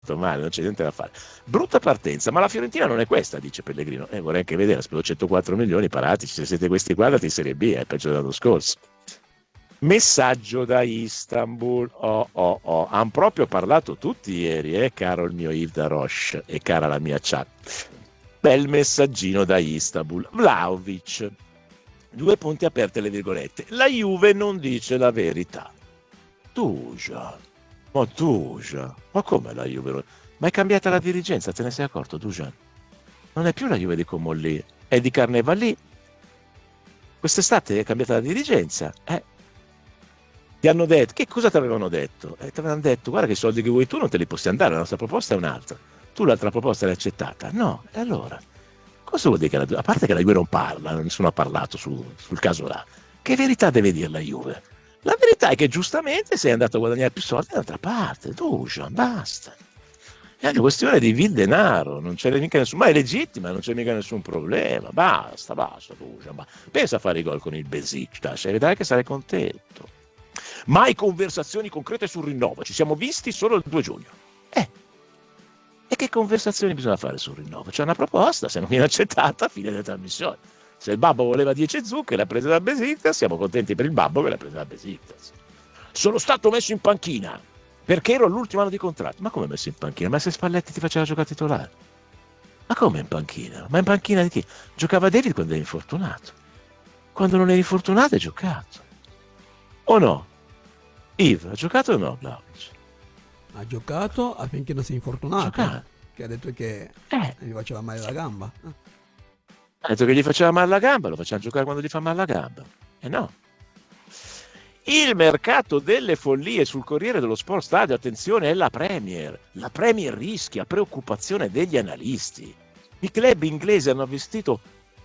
male, non c'è niente da fare. Brutta partenza, ma la Fiorentina non è questa, dice Pellegrino. Vorrei anche vedere, speso 104 milioni, paratici, se siete questi qua andate in Serie B, è peggio dell'anno scorso. Messaggio da Istanbul. Hanno proprio parlato tutti ieri, caro il mio Yves da Roche e cara la mia chat. Bel messaggino da Istanbul. Vlahovic, 2 punti aperte le virgolette. La Juve non dice la verità. Dujan, ma come la Juve? Ma è cambiata la dirigenza, te ne sei accorto, Dujan? Non è più la Juve di Comolli, è di Carnevali. Quest'estate è cambiata la dirigenza, Ti hanno detto, che cosa ti avevano detto? Ti avevano detto, guarda che i soldi che vuoi tu non te li possi andare, la nostra proposta è un'altra. Tu l'altra proposta l'hai accettata? No, e allora? Cosa vuol dire che a parte che la Juve non parla, nessuno ha parlato sul caso là, che verità deve dire la Juve? La verità è che giustamente sei andato a guadagnare più soldi dall'altra parte, Dujan, basta. È una questione di vil denaro, non c'è mica nessuno, ma è legittima, non c'è mica nessun problema, basta, Dujan, pensa a fare i gol con il Besiktas, vedrai che sarai contento. Mai conversazioni concrete sul rinnovo, ci siamo visti solo il 2 giugno. E che conversazioni bisogna fare sul rinnovo? C'è una proposta, se non viene accettata, fine della trasmissione. Se il babbo voleva 10 zucche e l'ha presa da Besiktas, siamo contenti per il babbo che l'ha presa da Besiktas. Sono stato messo in panchina perché ero all'ultimo anno di contratto. Ma come messo in panchina? Ma se Spalletti ti faceva giocare titolare? Ma come in panchina? Ma in panchina di chi? Giocava David quando eri infortunato. Quando non eri infortunato hai giocato. O no? Yves, ha giocato o no, Vlahovic? Ha giocato affinché non sia infortunato. Che ha detto che gli faceva male la gamba. Ha detto che gli faceva male la gamba, lo facciamo giocare quando gli fa male la gamba. No. Il mercato delle follie sul Corriere dello Sport Stadio, attenzione, è la Premier. La Premier rischia, preoccupazione degli analisti. I club inglesi hanno investito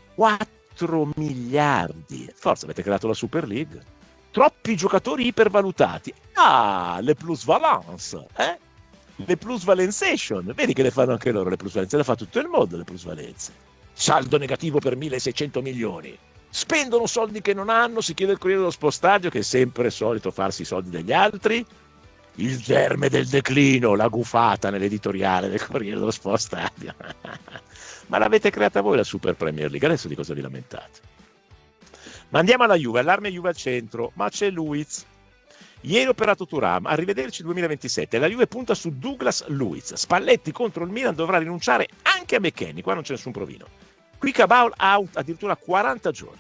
4 miliardi. Forza, avete creato la Super League. Troppi giocatori ipervalutati. Le plusvalence, le plusvalenzation. Vedi che le fanno anche loro le plusvalenze, le fa tutto il mondo le plusvalenze. Saldo negativo per 1.600 milioni. Spendono soldi che non hanno, si chiede il Corriere dello Sport Stadio, che è sempre solito farsi i soldi degli altri. Il germe del declino, la gufata nell'editoriale del Corriere dello Sport Stadio. Ma l'avete creata voi la Super Premier League, adesso di cosa vi lamentate? Ma andiamo alla Juve, allarme Juve al centro, ma c'è Luiz. Ieri operato Thuram, arrivederci 2027, la Juve punta su Douglas Luiz. Spalletti contro il Milan dovrà rinunciare anche a McKennie, qua non c'è nessun provino. Qui Cabal out addirittura 40 giorni.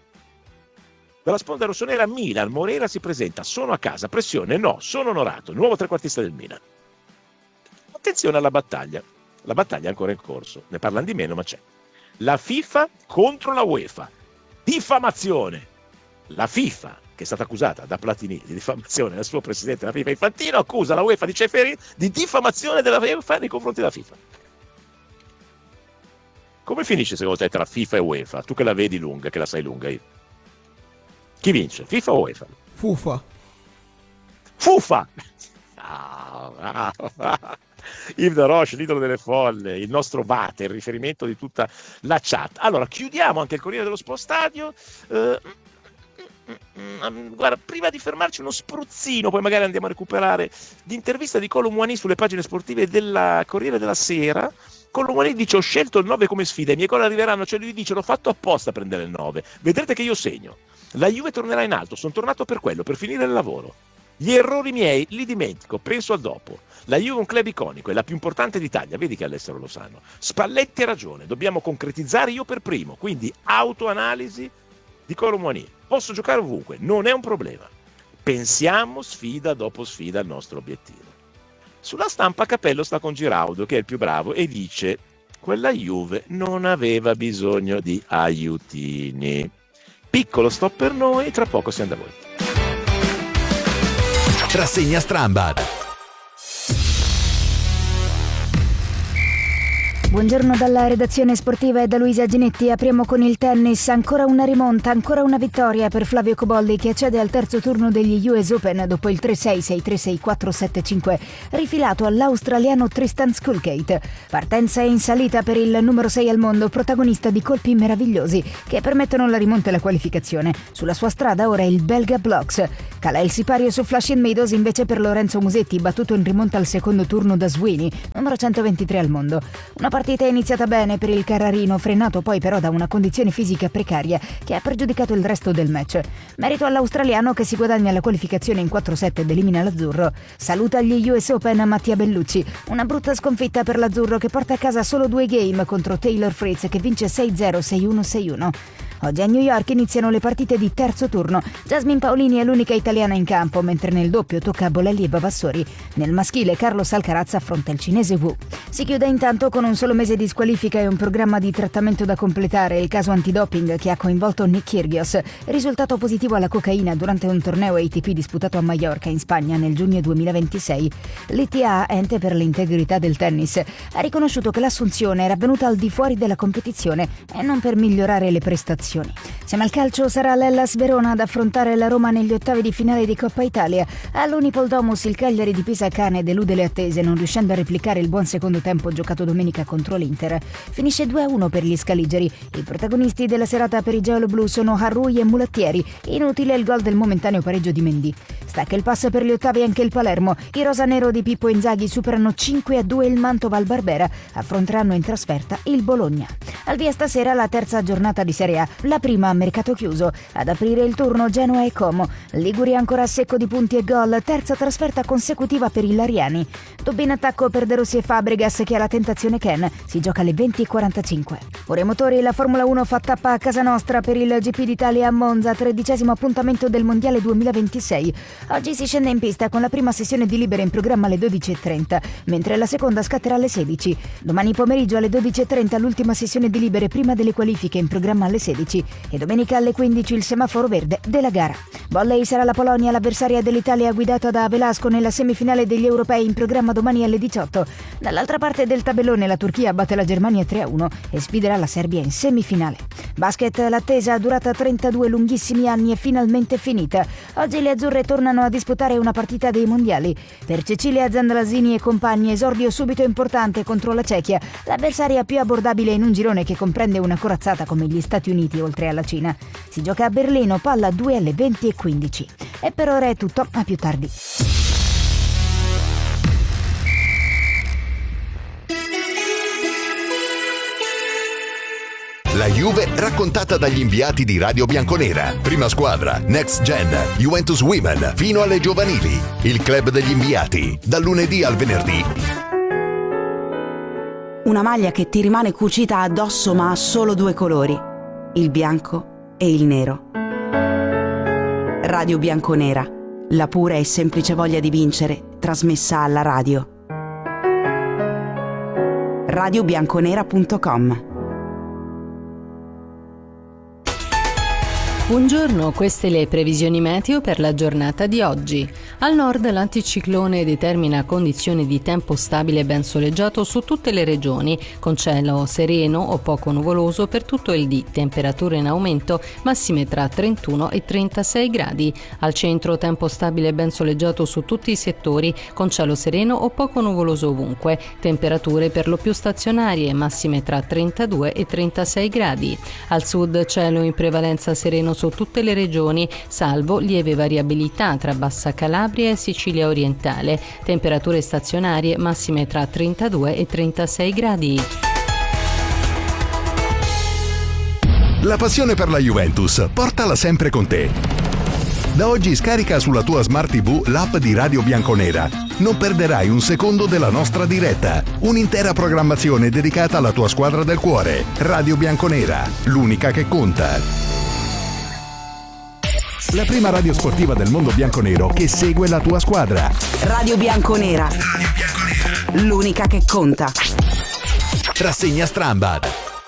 Dalla sponda rossonera Milan, Morera si presenta, sono a casa, pressione, no, sono onorato, nuovo trequartista del Milan. Attenzione alla battaglia, la battaglia è ancora in corso, ne parlano di meno ma c'è. La FIFA contro la UEFA. Diffamazione. La FIFA, che è stata accusata da Platini di diffamazione dal suo presidente della FIFA Infantino, accusa la UEFA di Ceferin di diffamazione della UEFA nei confronti della FIFA. Come finisce secondo te tra FIFA e UEFA? Tu che la vedi lunga, che la sai lunga. Chi vince? FIFA o UEFA? Fufa! Yves da Roche, l'idolo delle folle, il nostro Vate, il riferimento di tutta la chat. Allora, chiudiamo anche il Corriere dello Sport Stadio. Guarda, prima di fermarci uno spruzzino, poi magari andiamo a recuperare l'intervista di Kolo Muani sulle pagine sportive della Corriere della Sera. Kolo Muani dice: ho scelto il 9 come sfida, i miei gol arriveranno, cioè lui dice: l'ho fatto apposta a prendere il 9, vedrete che io segno, la Juve tornerà in alto, sono tornato per quello, per finire il lavoro. Gli errori miei li dimentico, penso al dopo. La Juve è un club iconico, è la più importante d'Italia, vedi che all'estero lo sanno. Spalletti ha ragione, dobbiamo concretizzare io per primo, quindi autoanalisi di Kolo Muani. Posso giocare ovunque, non è un problema. Pensiamo sfida dopo sfida al nostro obiettivo. Sulla stampa Capello sta con Giraudo, che è il più bravo, e dice: quella Juve non aveva bisogno di aiutini. Piccolo stop per noi, tra poco siamo da voi. Rassegna Strambad. Buongiorno dalla redazione sportiva e da Luisa Ginetti. Apriamo con il tennis. Ancora una rimonta, ancora una vittoria per Flavio Cobolli, che accede al terzo turno degli US Open dopo il 3-6, 6-3, 6-4, 7-5 rifilato all'australiano Tristan Skulkate. Partenza in salita per il numero 6 al mondo, protagonista di colpi meravigliosi che permettono la rimonta e la qualificazione. Sulla sua strada ora il belga Bloks. Cala il sipario su Flushing Meadows invece per Lorenzo Musetti, battuto in rimonta al secondo turno da Sweeney, numero 123 al mondo. Una partita è iniziata bene per il Carrarino, frenato poi però da una condizione fisica precaria che ha pregiudicato il resto del match. Merito all'australiano, che si guadagna la qualificazione in 4-7 ed elimina l'azzurro. Saluta gli US Open Mattia Bellucci. Una brutta sconfitta per l'azzurro, che porta a casa solo 2 game contro Taylor Fritz, che vince 6-0, 6-1, 6-1. Oggi a New York iniziano le partite di terzo turno. Jasmine Paolini è l'unica italiana in campo, mentre nel doppio tocca a Bolelli e Bavassori. Nel maschile Carlos Alcaraz affronta il cinese Wu. Si chiude intanto con un solo mese di squalifica e un programma di trattamento da completare, il caso antidoping che ha coinvolto Nick Kyrgios, risultato positivo alla cocaina durante un torneo ATP disputato a Maiorca in Spagna nel giugno 2026. L'ITA, ente per l'integrità del tennis, ha riconosciuto che l'assunzione era avvenuta al di fuori della competizione e non per migliorare le prestazioni. Siamo al calcio, sarà l'Hellas Verona ad affrontare la Roma negli ottavi di finale di Coppa Italia. All'Unipol Domus il Cagliari di Pisa Cane delude le attese, non riuscendo a replicare il buon secondo tempo giocato domenica contro l'Inter. Finisce 2-1 per gli scaligeri. I protagonisti della serata per i giallo-blu sono Harrui e Mulattieri. Inutile il gol del momentaneo pareggio di Mendy. Stacca il passo per gli ottavi anche il Palermo. I rosanero di Pippo Inzaghi superano 5-2 il Mantova al Barbera. Affronteranno in trasferta il Bologna. Al via stasera la terza giornata di Serie A, la prima a mercato chiuso. Ad aprire il turno Genoa e Como. Liguri ancora a secco di punti e gol, terza trasferta consecutiva per i Lariani. Dobbia in attacco per De Rossi e Fabregas, che ha la tentazione Ken. Si gioca alle 20:45. Ora i motori, la Formula 1 fa tappa a casa nostra per il GP d'Italia a Monza, 13° appuntamento del Mondiale 2026. Oggi si scende in pista con la prima sessione di libere in programma alle 12:30, mentre la seconda scatterà alle 16. Domani pomeriggio alle 12:30 l'ultima sessione di libere prima delle qualifiche in programma alle 16 e domenica alle 15 il semaforo verde della gara. Volley sarà la Polonia l'avversaria dell'Italia, guidata da Velasco nella semifinale degli europei in programma domani alle 18. Dall'altra parte del tabellone la Turchia batte la Germania 3-1 e sfiderà la Serbia in semifinale. Basket, l'attesa durata 32 lunghissimi anni è finalmente finita. Oggi le azzurre tornano a disputare una partita dei mondiali. Per Cecilia Zandalasini e compagni, esordio subito importante contro la Cechia, l'avversaria più abbordabile in un girone che comprende una corazzata come gli Stati Uniti oltre alla Cina. Si gioca a Berlino, palla 2 alle 20:15. E per ora è tutto, a più tardi. La Juve raccontata dagli inviati di Radio Bianconera. Prima squadra, Next Gen, Juventus Women, fino alle giovanili. Il club degli inviati, dal lunedì al venerdì. Una maglia che ti rimane cucita addosso ma ha solo 2 colori, il bianco e il nero. Radio Bianconera, la pura e semplice voglia di vincere, trasmessa alla radio. radiobianconera.com. Buongiorno, queste le previsioni meteo per la giornata di oggi. Al nord l'anticiclone determina condizioni di tempo stabile e ben soleggiato su tutte le regioni, con cielo sereno o poco nuvoloso per tutto il dì, temperature in aumento, massime tra 31 e 36 gradi. Al centro tempo stabile e ben soleggiato su tutti i settori, con cielo sereno o poco nuvoloso ovunque, temperature per lo più stazionarie, massime tra 32 e 36 gradi. Al sud cielo in prevalenza sereno su tutte le regioni, salvo lieve variabilità tra Bassa Calabria e Sicilia orientale, temperature stazionarie massime tra 32 e 36 gradi. La passione per la Juventus, portala sempre con te. Da oggi scarica sulla tua Smart TV l'app di Radio Bianconera. Non perderai un secondo della nostra diretta. Un'intera programmazione dedicata alla tua squadra del cuore. Radio Bianconera, l'unica che conta. La prima radio sportiva del mondo bianconero che segue la tua squadra. Radio Bianconera. L'unica che conta. Rassegna Strambad.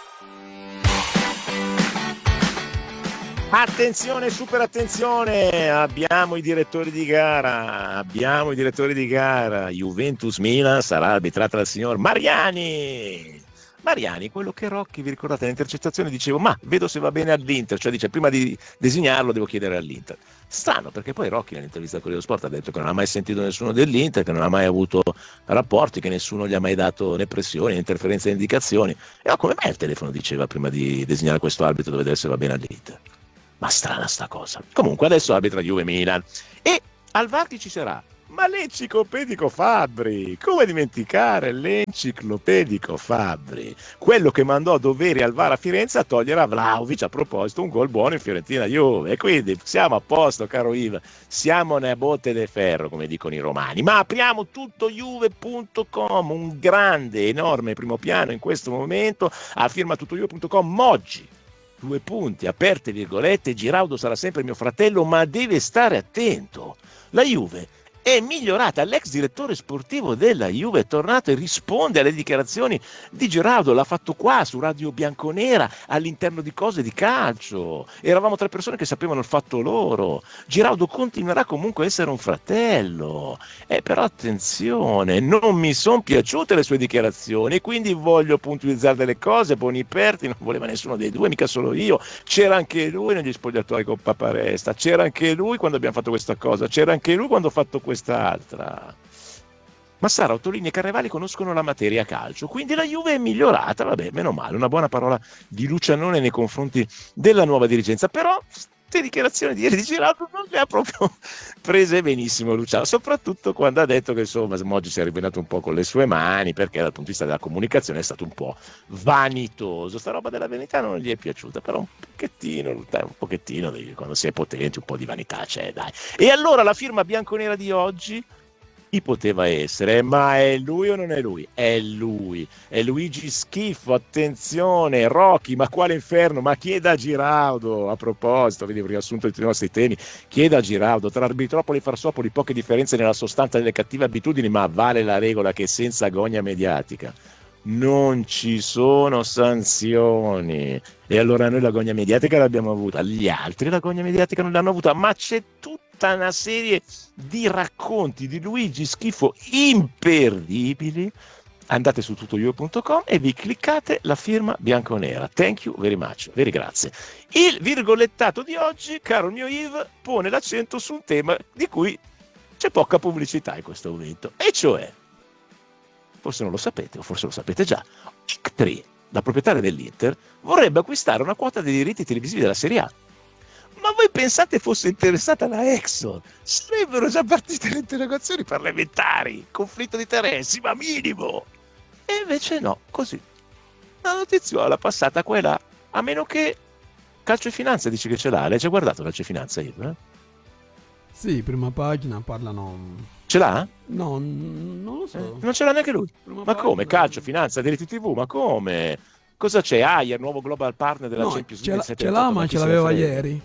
Attenzione, super attenzione, abbiamo i direttori di gara. Juventus Milan sarà arbitrata dal signor Mariani. Mariani, quello che Rocchi, vi ricordate, nell'intercettazione dicevo, ma vedo se va bene all'Inter, cioè dice prima di designarlo devo chiedere all'Inter. Strano, perché poi Rocchi nell'intervista al Corriere dello Sport ha detto che non ha mai sentito nessuno dell'Inter, che non ha mai avuto rapporti, che nessuno gli ha mai dato né pressioni, né interferenze, né indicazioni. E come mai il telefono diceva prima di designare questo arbitro dove vedere se va bene all'Inter? Ma strana sta cosa. Comunque adesso arbitra Juve-Milan e al VAR chi ci sarà? Ma l'enciclopedico Fabbri, come dimenticare l'enciclopedico Fabbri, quello che mandò a doveri al VAR a Firenze a togliere a Vlahovic a proposito un gol buono in Fiorentina Juve. E quindi siamo a posto, caro Yves, siamo nella botte de ferro, come dicono i romani. Ma apriamo tutto juve.com, un grande, enorme primo piano in questo momento, a firma tuttojuve.com, Moggi. 2 punti, aperte virgolette, Giraudo sarà sempre mio fratello, ma deve stare attento. La Juve è migliorata, l'ex direttore sportivo della Juve è tornato e risponde alle dichiarazioni di Giraudo, l'ha fatto qua su Radio Bianconera all'interno di Cose di Calcio, eravamo 3 persone che sapevano il fatto loro. Giraudo continuerà comunque a essere un fratello, però attenzione, non mi sono piaciute le sue dichiarazioni e quindi voglio puntualizzare delle cose. Boniperti non voleva nessuno dei due, mica solo io, c'era anche lui negli spogliatoi con Paparesta, c'era anche lui quando abbiamo fatto questa cosa, c'era anche lui quando ho fatto quest'altra. Massara, Ottolini e Carnevali conoscono la materia calcio, quindi la Juve è migliorata, vabbè, meno male, una buona parola di Lucianone nei confronti della nuova dirigenza, però queste dichiarazioni di ieri di Giraudo non le ha proprio prese benissimo Luciano, soprattutto quando ha detto che insomma Moggi si è rivelato un po' con le sue mani, perché dal punto di vista della comunicazione è stato un po' vanitoso. Sta roba della vanità non gli è piaciuta, però un pochettino quando si è potenti un po' di vanità c'è, dai. E allora la firma bianconera di oggi chi poteva essere? Ma è lui o non è lui? È lui, è Luigi Schifo, attenzione, Rocchi, ma quale inferno, ma chieda a Giraudo, a proposito, vedi il riassunto dei nostri temi, chieda a Giraudo, tra arbitropoli e farsopoli poche differenze nella sostanza delle cattive abitudini, ma vale la regola che senza agogna mediatica non ci sono sanzioni. E allora noi l'agogna mediatica l'abbiamo avuta, gli altri l'agogna mediatica non l'hanno avuta, ma c'è tutta una serie di racconti di Luigi Schifo imperdibili. Andate su tuttojuve.com e vi cliccate la firma bianconera. Thank you very much, very grazie. Il virgolettato di oggi, caro mio Yves, pone l'accento su un tema di cui c'è poca pubblicità in questo momento, e cioè, forse non lo sapete o forse lo sapete già, Ictri, la proprietaria dell'Inter, vorrebbe acquistare una quota dei diritti televisivi della Serie A. Ma voi pensate fosse interessata la Exxon? Sarebbero già partite le interrogazioni parlamentari, conflitto di interessi, ma minimo. E invece no, così. La notiziola passata qua e là, a meno che Calcio e Finanza dice che ce l'ha. Lei ci ha guardato Calcio e Finanza, Yves? Sì, prima pagina parlano. Ce l'ha? No, non lo so. Non ce l'ha neanche lui. Prima Ma pagina. come? Calcio, Finanza, diritti TV, ma come? Cosa c'è? Ayer, nuovo global partner della No, Champions League. ce l'ha, ma ce l'aveva ieri.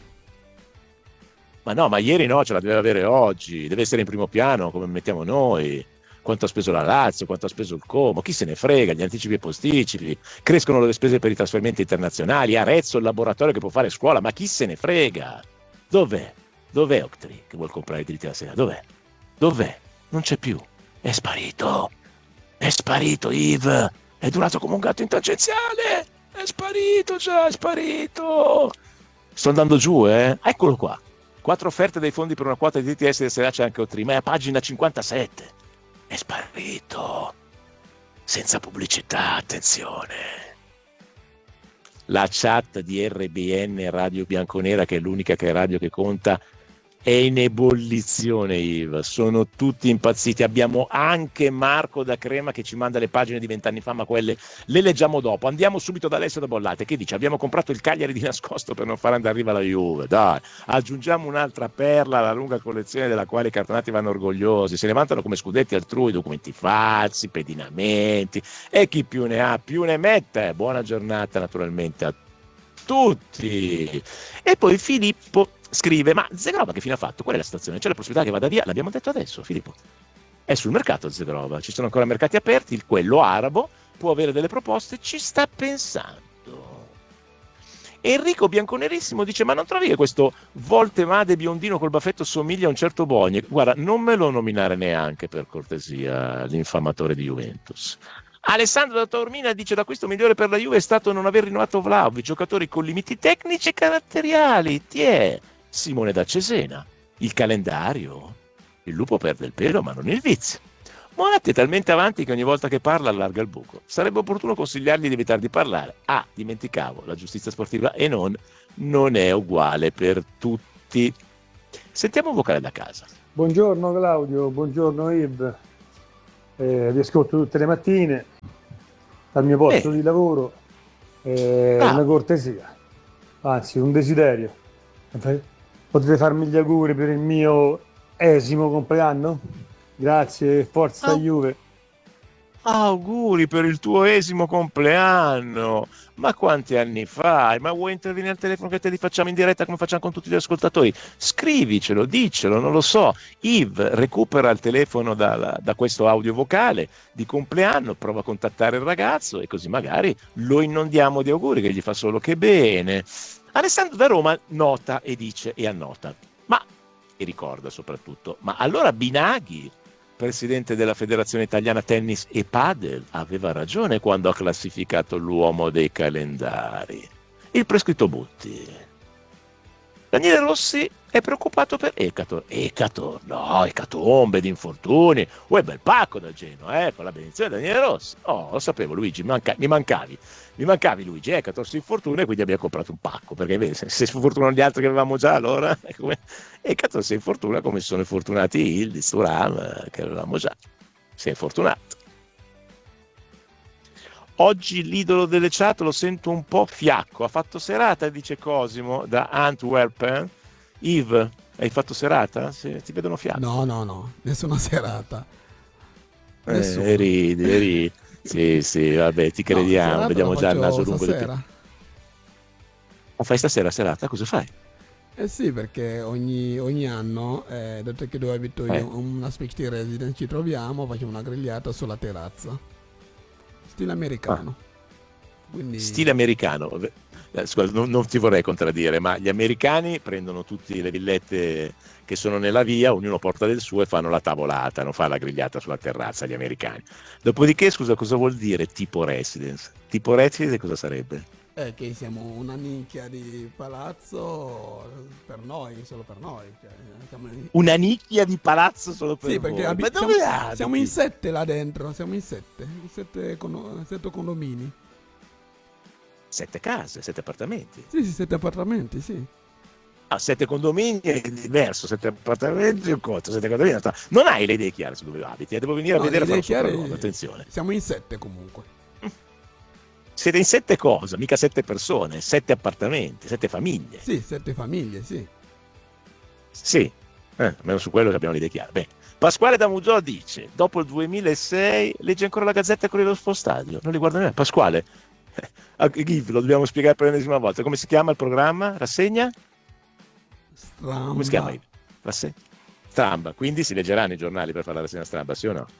Ma no, ma ieri no, ce la deve avere oggi. Deve essere in primo piano, come mettiamo noi. Quanto ha speso la Lazio, quanto ha speso il Como, chi se ne frega, gli anticipi e posticipi, crescono le spese per i trasferimenti internazionali, Arezzo il laboratorio che può fare scuola, ma chi se ne frega? Dov'è? Dov'è Octri che vuol comprare i diritti della Serie A? Dov'è? Dov'è? Non c'è più. È sparito, Yves. È durato come un gatto in tangenziale. È sparito già, è sparito. Sto andando giù, Eccolo qua. 4 offerte dei fondi per una quota di diritti della Serie A, c'è anche Octri, ma è a pagina 57. È sparito. Senza pubblicità, attenzione. La chat di RBN Radio Bianconera, che è l'unica che è radio che conta, è in ebollizione, Yves. Sono tutti impazziti. Abbiamo anche Marco da Crema che ci manda le pagine di 20 anni fa, ma quelle le leggiamo dopo. Andiamo subito da Alessio da Bollate che dice: abbiamo comprato il Cagliari di nascosto per non far andare arriva la Juve. Dai, aggiungiamo un'altra perla alla lunga collezione della quale i cartonati vanno orgogliosi. Se ne vantano come scudetti altrui documenti falsi, pedinamenti, e chi più ne ha più ne mette. Buona giornata naturalmente a tutti. E poi Filippo scrive: ma Zegrova che fine ha fatto? Qual è la situazione? C'è la possibilità che vada via? L'abbiamo detto adesso, Filippo. È sul mercato Zegrova, ci sono ancora mercati aperti, quello arabo può avere delle proposte, ci sta pensando. Enrico Bianconerissimo dice: ma non trovi che questo Voltemade biondino col baffetto somiglia a un certo Bogni? Guarda, non me lo nominare neanche per cortesia, l'infamatore di Juventus. Alessandro da Taormina dice: l'acquisto migliore per la Juve è stato non aver rinnovato Vlahovic, giocatori con limiti tecnici e caratteriali. Simone da Cesena: il calendario, il lupo perde il pelo ma non il vizio. Moratti è talmente avanti che ogni volta che parla allarga il buco. Sarebbe opportuno consigliargli di evitare di parlare. Dimenticavo, la giustizia sportiva e non è uguale per tutti. Sentiamo un vocale da casa. Buongiorno Claudio, buongiorno Yves. Vi ascolto tutte le mattine dal mio posto di lavoro. Una cortesia, anzi un desiderio. Potete farmi gli auguri per il mio 10° compleanno? Grazie, forza Juve. Auguri per il tuo 10° compleanno. Ma quanti anni fai? Ma vuoi intervenire al telefono che te li facciamo in diretta come facciamo con tutti gli ascoltatori? Scrivicelo, dicelo, non lo so. Yves recupera il telefono da questo audio vocale di compleanno, prova a contattare il ragazzo e così magari lo inondiamo di auguri, che gli fa solo che bene. Alessandro da Roma nota e dice e annota, e ricorda soprattutto, ma allora Binaghi, presidente della Federazione Italiana Tennis e Padel, aveva ragione quando ha classificato l'uomo dei calendari. Il prescritto Butti. Daniele Rossi è preoccupato per Ecator, no, ecatombe di infortuni. Bel pacco da Genoa, con la benedizione di Daniele Rossi. Lo sapevo Luigi, mi mancavi Luigi, Ecator si infortuna e quindi abbiamo comprato un pacco, perché vedi, se si infortunano gli altri che avevamo già, allora Ecator si infortuna come sono infortunati Ildiz, Thuram, che avevamo già. Si è infortunato. Oggi l'idolo delle chat lo sento un po' fiacco. Ha fatto serata, dice Cosimo, da Antwerpen. Yves, hai fatto serata? Ti vedono fiacco. No, nessuna serata. Ridi. Sì, vabbè, ti crediamo. Vediamo già il naso lungo. Stasera. Fai stasera serata? Cosa fai? Sì, perché ogni anno, dato che dove abito io, una specie di residence, ci troviamo, facciamo una grigliata sulla terrazza. Stile americano. Quindi... Stile americano. Scusa, non ti vorrei contraddire, ma gli americani prendono tutte le villette che sono nella via, ognuno porta del suo e fanno la tavolata, non fa la grigliata sulla terrazza, gli americani. Dopodiché, scusa, cosa vuol dire tipo residence? Tipo residence cosa sarebbe? Che siamo una nicchia di palazzo per noi, solo per noi. Una nicchia di palazzo solo per voi? Sì, perché siamo in 7 là dentro, siamo in 7 condomini. 7 case, 7 appartamenti? Sì, 7 appartamenti, sì. 7 condomini è diverso, 7 appartamenti un conto, 7 condomini. Non hai le idee chiare su dove abiti, devo venire a vedere e fare un attenzione. Siamo in 7 comunque. Siete in 7 cosa? Mica 7 persone, 7 appartamenti, 7 famiglie. Sì, 7 famiglie, sì. Sì, almeno su quello che abbiamo l'idea chiara. Bene. Pasquale da Mugiò dice: dopo il 2006 legge ancora la Gazzetta Corriere dello Stadio. Non li guarda neanche. Pasquale, lo dobbiamo spiegare per l'ennesima volta. Come si chiama il programma? Rassegna? Stramba. Come si chiama? Stramba. Quindi si leggeranno i giornali per fare la rassegna stramba, sì o no?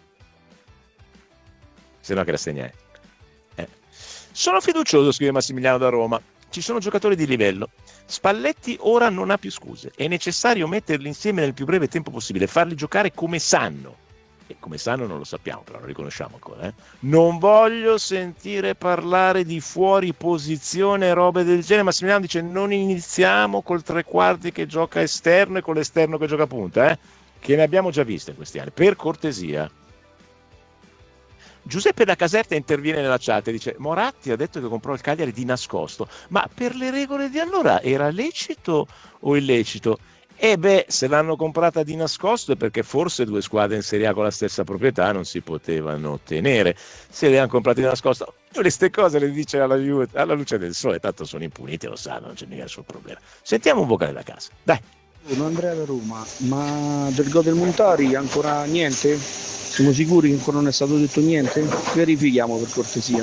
Se no che rassegna è? Sono fiducioso, scrive Massimiliano da Roma. Ci sono giocatori di livello. Spalletti ora non ha più scuse. È necessario metterli insieme nel più breve tempo possibile, farli giocare come sanno. E come sanno non lo sappiamo, però lo riconosciamo ancora. Non voglio sentire parlare di fuori posizione e robe del genere. Massimiliano dice: non iniziamo col tre quarti che gioca esterno e con l'esterno che gioca punta, che ne abbiamo già viste in questi anni. Per cortesia. Giuseppe da Caserta interviene nella chat e dice: Moratti ha detto che comprò il Cagliari di nascosto, ma per le regole di allora era lecito o illecito? Se l'hanno comprata di nascosto è perché forse 2 squadre in Serie A con la stessa proprietà non si potevano ottenere. Se le hanno comprate di nascosto, queste cose le dice alla luce del sole, tanto sono impuniti, lo sanno, non c'è mica nessun problema. Sentiamo un vocale da casa, dai. Andrea da Roma, ma del gol del Montari ancora niente? Siamo sicuri che ancora non è stato detto niente? Verifichiamo per cortesia.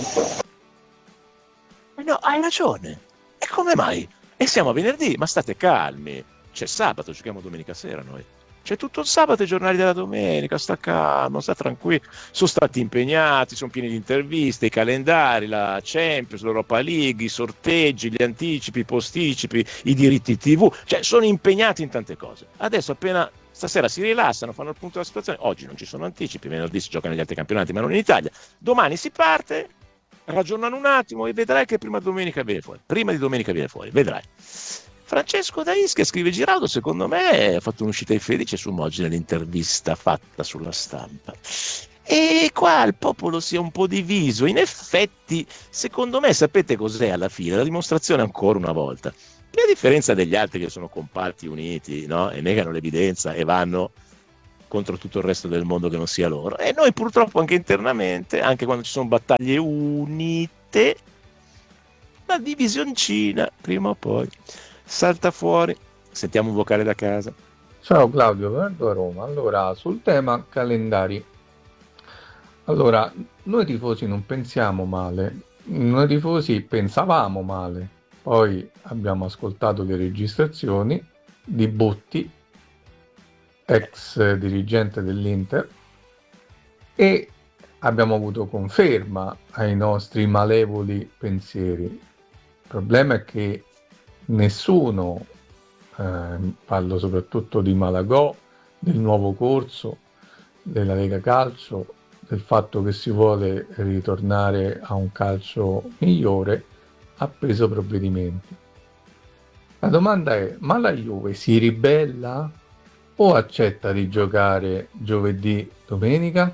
No, hai ragione. E come mai? E siamo a venerdì, ma state calmi. C'è sabato, giochiamo domenica sera noi. C'è tutto il sabato i giornali della domenica, sta calmo, sta tranquillo. Sono stati impegnati, sono pieni di interviste, i calendari, la Champions, l'Europa League, i sorteggi, gli anticipi, i posticipi, i diritti TV. Cioè sono impegnati in tante cose. Adesso appena Stasera si rilassano, fanno il punto della situazione. Oggi non ci sono anticipi, venerdì si gioca negli altri campionati, ma non in Italia. Domani si parte, ragionano un attimo e vedrai che prima di domenica viene fuori, vedrai. Francesco da Ischia scrive: Giraudo secondo me ha fatto un'uscita infelice su Moggi nell'intervista fatta sulla Stampa, e qua il popolo si è un po' diviso. In effetti secondo me, sapete cos'è alla fine? La dimostrazione ancora una volta che, a differenza degli altri che sono compatti, uniti, no? E negano l'evidenza e vanno contro tutto il resto del mondo che non sia loro, e noi purtroppo anche internamente, anche quando ci sono battaglie unite, la divisioncina prima o poi salta fuori. Sentiamo un vocale da casa. Ciao Claudio, Leonardo a Roma. Allora, sul tema calendari, allora, noi tifosi non pensiamo male, noi tifosi pensavamo male, poi abbiamo ascoltato le registrazioni di Botti, ex dirigente dell'Inter, e abbiamo avuto conferma ai nostri malevoli pensieri. Il problema è che nessuno, parlo soprattutto di Malagò, del nuovo corso della Lega Calcio, del fatto che si vuole ritornare a un calcio migliore, ha preso provvedimenti. La domanda è: ma la Juve si ribella o accetta di giocare giovedì, domenica?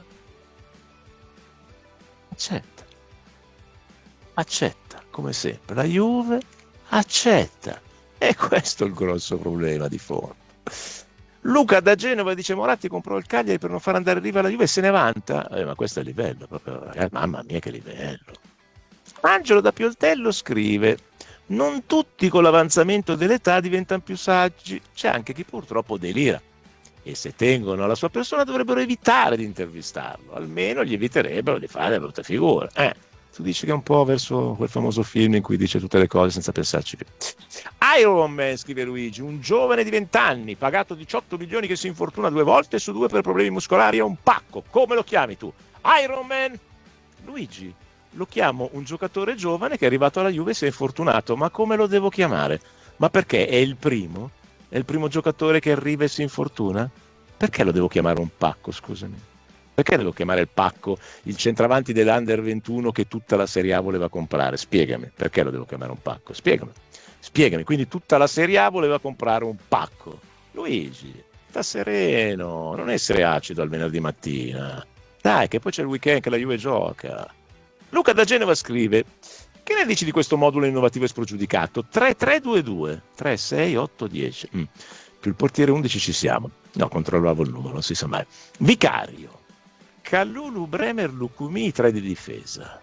Accetta, come sempre. La Juve accetta, e questo è il grosso problema di fondo. Luca da Genova dice: Moratti comprò il Cagliari per non far andare in riva la Juve e se ne vanta. Ma questo è il livello proprio, ragazzi, mamma mia che livello. Angelo da Pioltello scrive: non tutti con l'avanzamento dell'età diventano più saggi, c'è anche chi purtroppo delira, e se tengono alla sua persona dovrebbero evitare di intervistarlo, almeno gli eviterebbero di fare brutte figure. Tu dici che è un po' verso quel famoso film in cui dice tutte le cose senza pensarci più. Iron Man, scrive Luigi: un giovane di 20 anni pagato 18 milioni che si infortuna 2 volte su 2 per problemi muscolari, è un pacco. Come lo chiami tu? Iron Man? Luigi, lo chiamo un giocatore giovane che è arrivato alla Juve e si è infortunato. Ma come lo devo chiamare? Ma perché è il primo? È il primo giocatore che arriva e si infortuna? Perché lo devo chiamare un pacco, scusami? Perché devo chiamare il pacco il centravanti dell'Under 21 che tutta la Serie A voleva comprare? Spiegami, perché lo devo chiamare un pacco? Spiegami, quindi tutta la Serie A voleva comprare un pacco. Luigi, sta sereno, non essere acido al venerdì mattina. Dai, che poi c'è il weekend che la Juve gioca. Luca da Genova scrive: che ne dici di questo modulo innovativo e sprogiudicato? 3-3-2-2, 3-6-8-10. Più il portiere 11 ci siamo. No, controllavo il numero, non si sa mai. Vicario, Kalulu, Bremer, Lukumi, 3 di difesa.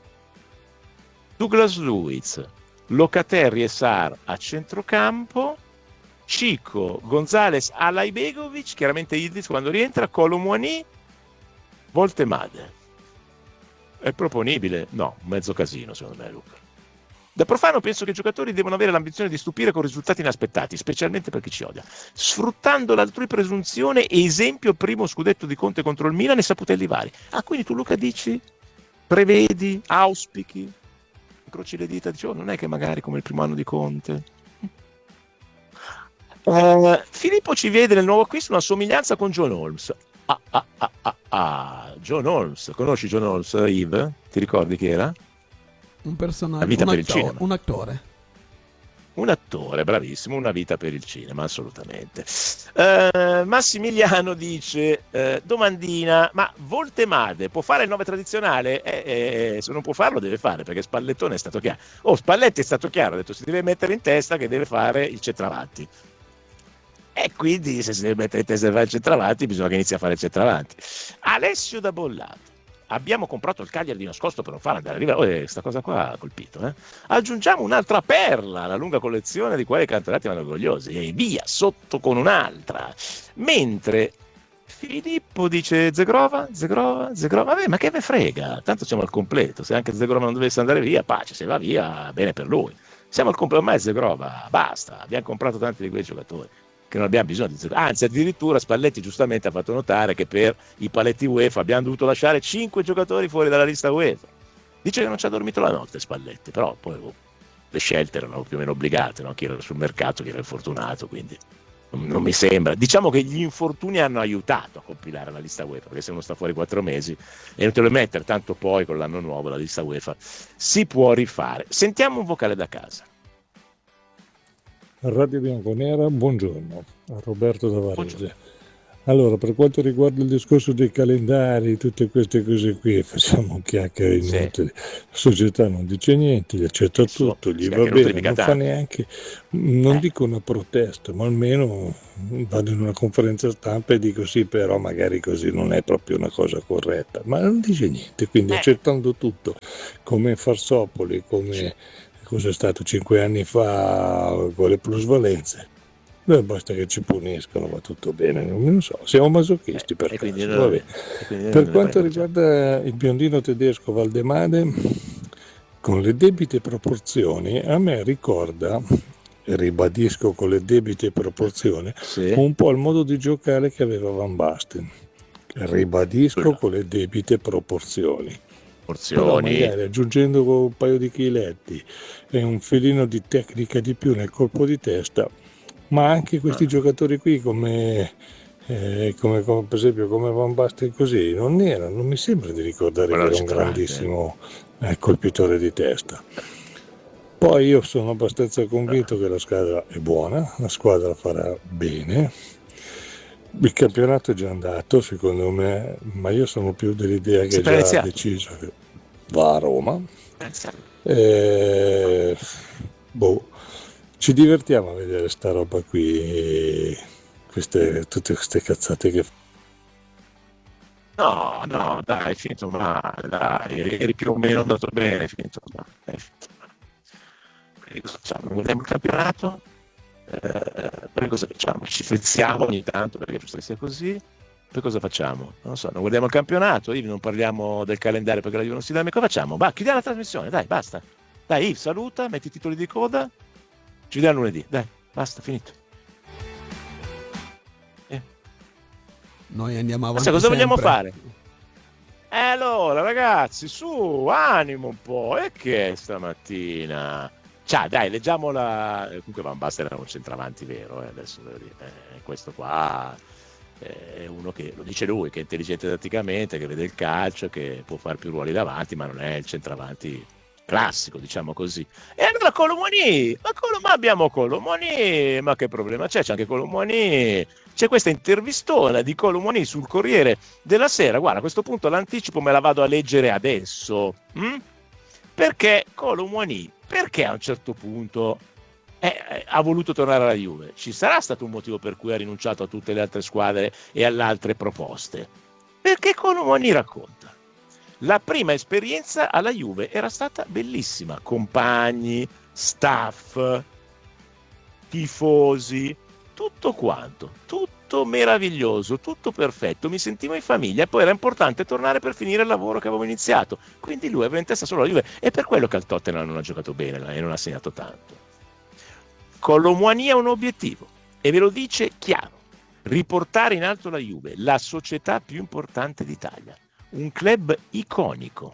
Douglas Luiz, Locatelli e Sar a centrocampo. Chico, Gonzalez, Alaibegovic, chiaramente Yildiz quando rientra, Colomouani, Voltemade. È proponibile? No, mezzo casino secondo me, Luca. Da profano penso che i giocatori devono avere l'ambizione di stupire con risultati inaspettati, specialmente per chi ci odia, sfruttando l'altrui presunzione. Esempio, primo scudetto di Conte contro il Milan e Saputelli vari. Quindi tu, Luca, dici, prevedi, auspichi, incroci le dita, dici: non è che magari come il primo anno di Conte. Filippo ci vede nel nuovo acquisto una somiglianza con John Holmes. John Holmes, conosci John Holmes, Yves? Ti ricordi chi era? Un personaggio, un attore, bravissimo, una vita per il cinema, assolutamente. Massimiliano dice: domandina, ma Voltemade può fare il 9 tradizionale? Se non può farlo deve fare, perché Spallettone è stato chiaro. Spalletti è stato chiaro, ha detto si deve mettere in testa che deve fare il centravanti. E quindi se si deve mettere in testa di fare il centravanti, bisogna che inizi a fare il centravanti. Alessio da Bollato: abbiamo comprato il Cagliari di nascosto per non far andare a riva. Questa cosa qua ha colpito. Aggiungiamo un'altra perla alla lunga collezione di quali campionati vanno orgogliosi, e via sotto con un'altra. Mentre Filippo dice: Zegrova, vabbè, ma che me frega, tanto siamo al completo. Se anche Zegrova non dovesse andare via, pace, se va via bene per lui. Siamo al completo, ormai Zegrova basta, abbiamo comprato tanti di quei giocatori che non abbiamo bisogno di Zegrova. Anzi, addirittura Spalletti giustamente ha fatto notare che per i paletti UEFA abbiamo dovuto lasciare 5 giocatori fuori dalla lista UEFA. Dice che non ci ha dormito la notte Spalletti, però poi le scelte erano più o meno obbligate, no? Chi era sul mercato, chi era infortunato, quindi Non mi sembra. Diciamo che gli infortuni hanno aiutato a compilare la lista UEFA, perché se uno sta fuori 4 mesi e non te lo mettere, tanto poi con l'anno nuovo la lista UEFA si può rifare. Sentiamo un vocale da casa. Radio Bianconera, buongiorno, a Roberto da Varese. Allora, per quanto riguarda il discorso dei calendari, tutte queste cose qui, facciamo chiacchiere inutili. La società non dice niente, gli accetta tutto, gli va bene, non fa neanche, non dico una protesta, ma almeno vado in una conferenza stampa e dico sì, però magari così non è proprio una cosa corretta, ma non dice niente, quindi accettando tutto, come Farsopoli, come cosa è stato 5 anni fa con le plusvalenze. Beh, basta che ci puniscono, va tutto bene, non so, siamo masochisti per caso, va bene. Per quanto riguarda il biondino tedesco Valdemade, con le debite proporzioni, a me ricorda, ribadisco con le debite proporzioni, un po' il modo di giocare che aveva Van Basten, ribadisco con le debite proporzioni. Però magari aggiungendo un paio di chiletti e un filino di tecnica di più nel colpo di testa, ma anche questi giocatori qui come per esempio come Van Basten così non mi sembra di ricordare che era un grandissimo colpitore di testa. Poi io sono abbastanza convinto che la squadra è buona, la squadra farà bene, il campionato è già andato secondo me, ma io sono più dell'idea che è già deciso che va a Roma. Ci divertiamo a vedere sta roba qui, tutte queste cazzate che No, dai, è finito male, dai, eri più o meno andato bene, è finito male. Quindi cosa facciamo? Guardiamo il campionato? Poi cosa facciamo? Ci frizziamo ogni tanto perché è giusto che sia così. Poi cosa facciamo? Non so, non guardiamo il campionato, Yves, non parliamo del calendario perché la Juve non si dà, ma cosa facciamo? Va, chiudiamo la trasmissione, dai, basta. Dai, Yves, saluta, metti i titoli di coda. Ci vediamo lunedì, dai, basta, finito. Noi andiamo avanti. Cosa vogliamo fare? Allora, ragazzi, su, animo un po'. E che è stamattina? Ciao, dai, leggiamola. Comunque Van Basten era un centravanti vero, adesso devo dire. Questo qua è uno che, lo dice lui, che è intelligente tatticamente, che vede il calcio, che può fare più ruoli davanti, ma non è il centravanti classico, diciamo così. E allora Colomoni, ma abbiamo Colomoni, ma che problema c'è? C'è anche Colomoni. C'è questa intervistona di Colomoni sul Corriere della Sera. Guarda, a questo punto l'anticipo me la vado a leggere adesso. Perché Colomoni, perché a un certo punto ha voluto tornare alla Juve? Ci sarà stato un motivo per cui ha rinunciato a tutte le altre squadre e alle altre proposte? Perché Colomoni racconta: la prima esperienza alla Juve era stata bellissima, compagni, staff, tifosi, tutto quanto, tutto meraviglioso, tutto perfetto, mi sentivo in famiglia, e poi era importante tornare per finire il lavoro che avevo iniziato, quindi lui aveva in testa solo la Juve, e per quello che al Tottenham non ha giocato bene e non ha segnato tanto. Colomoni ha un obiettivo, e ve lo dice chiaro: riportare in alto la Juve, la società più importante d'Italia, un club iconico.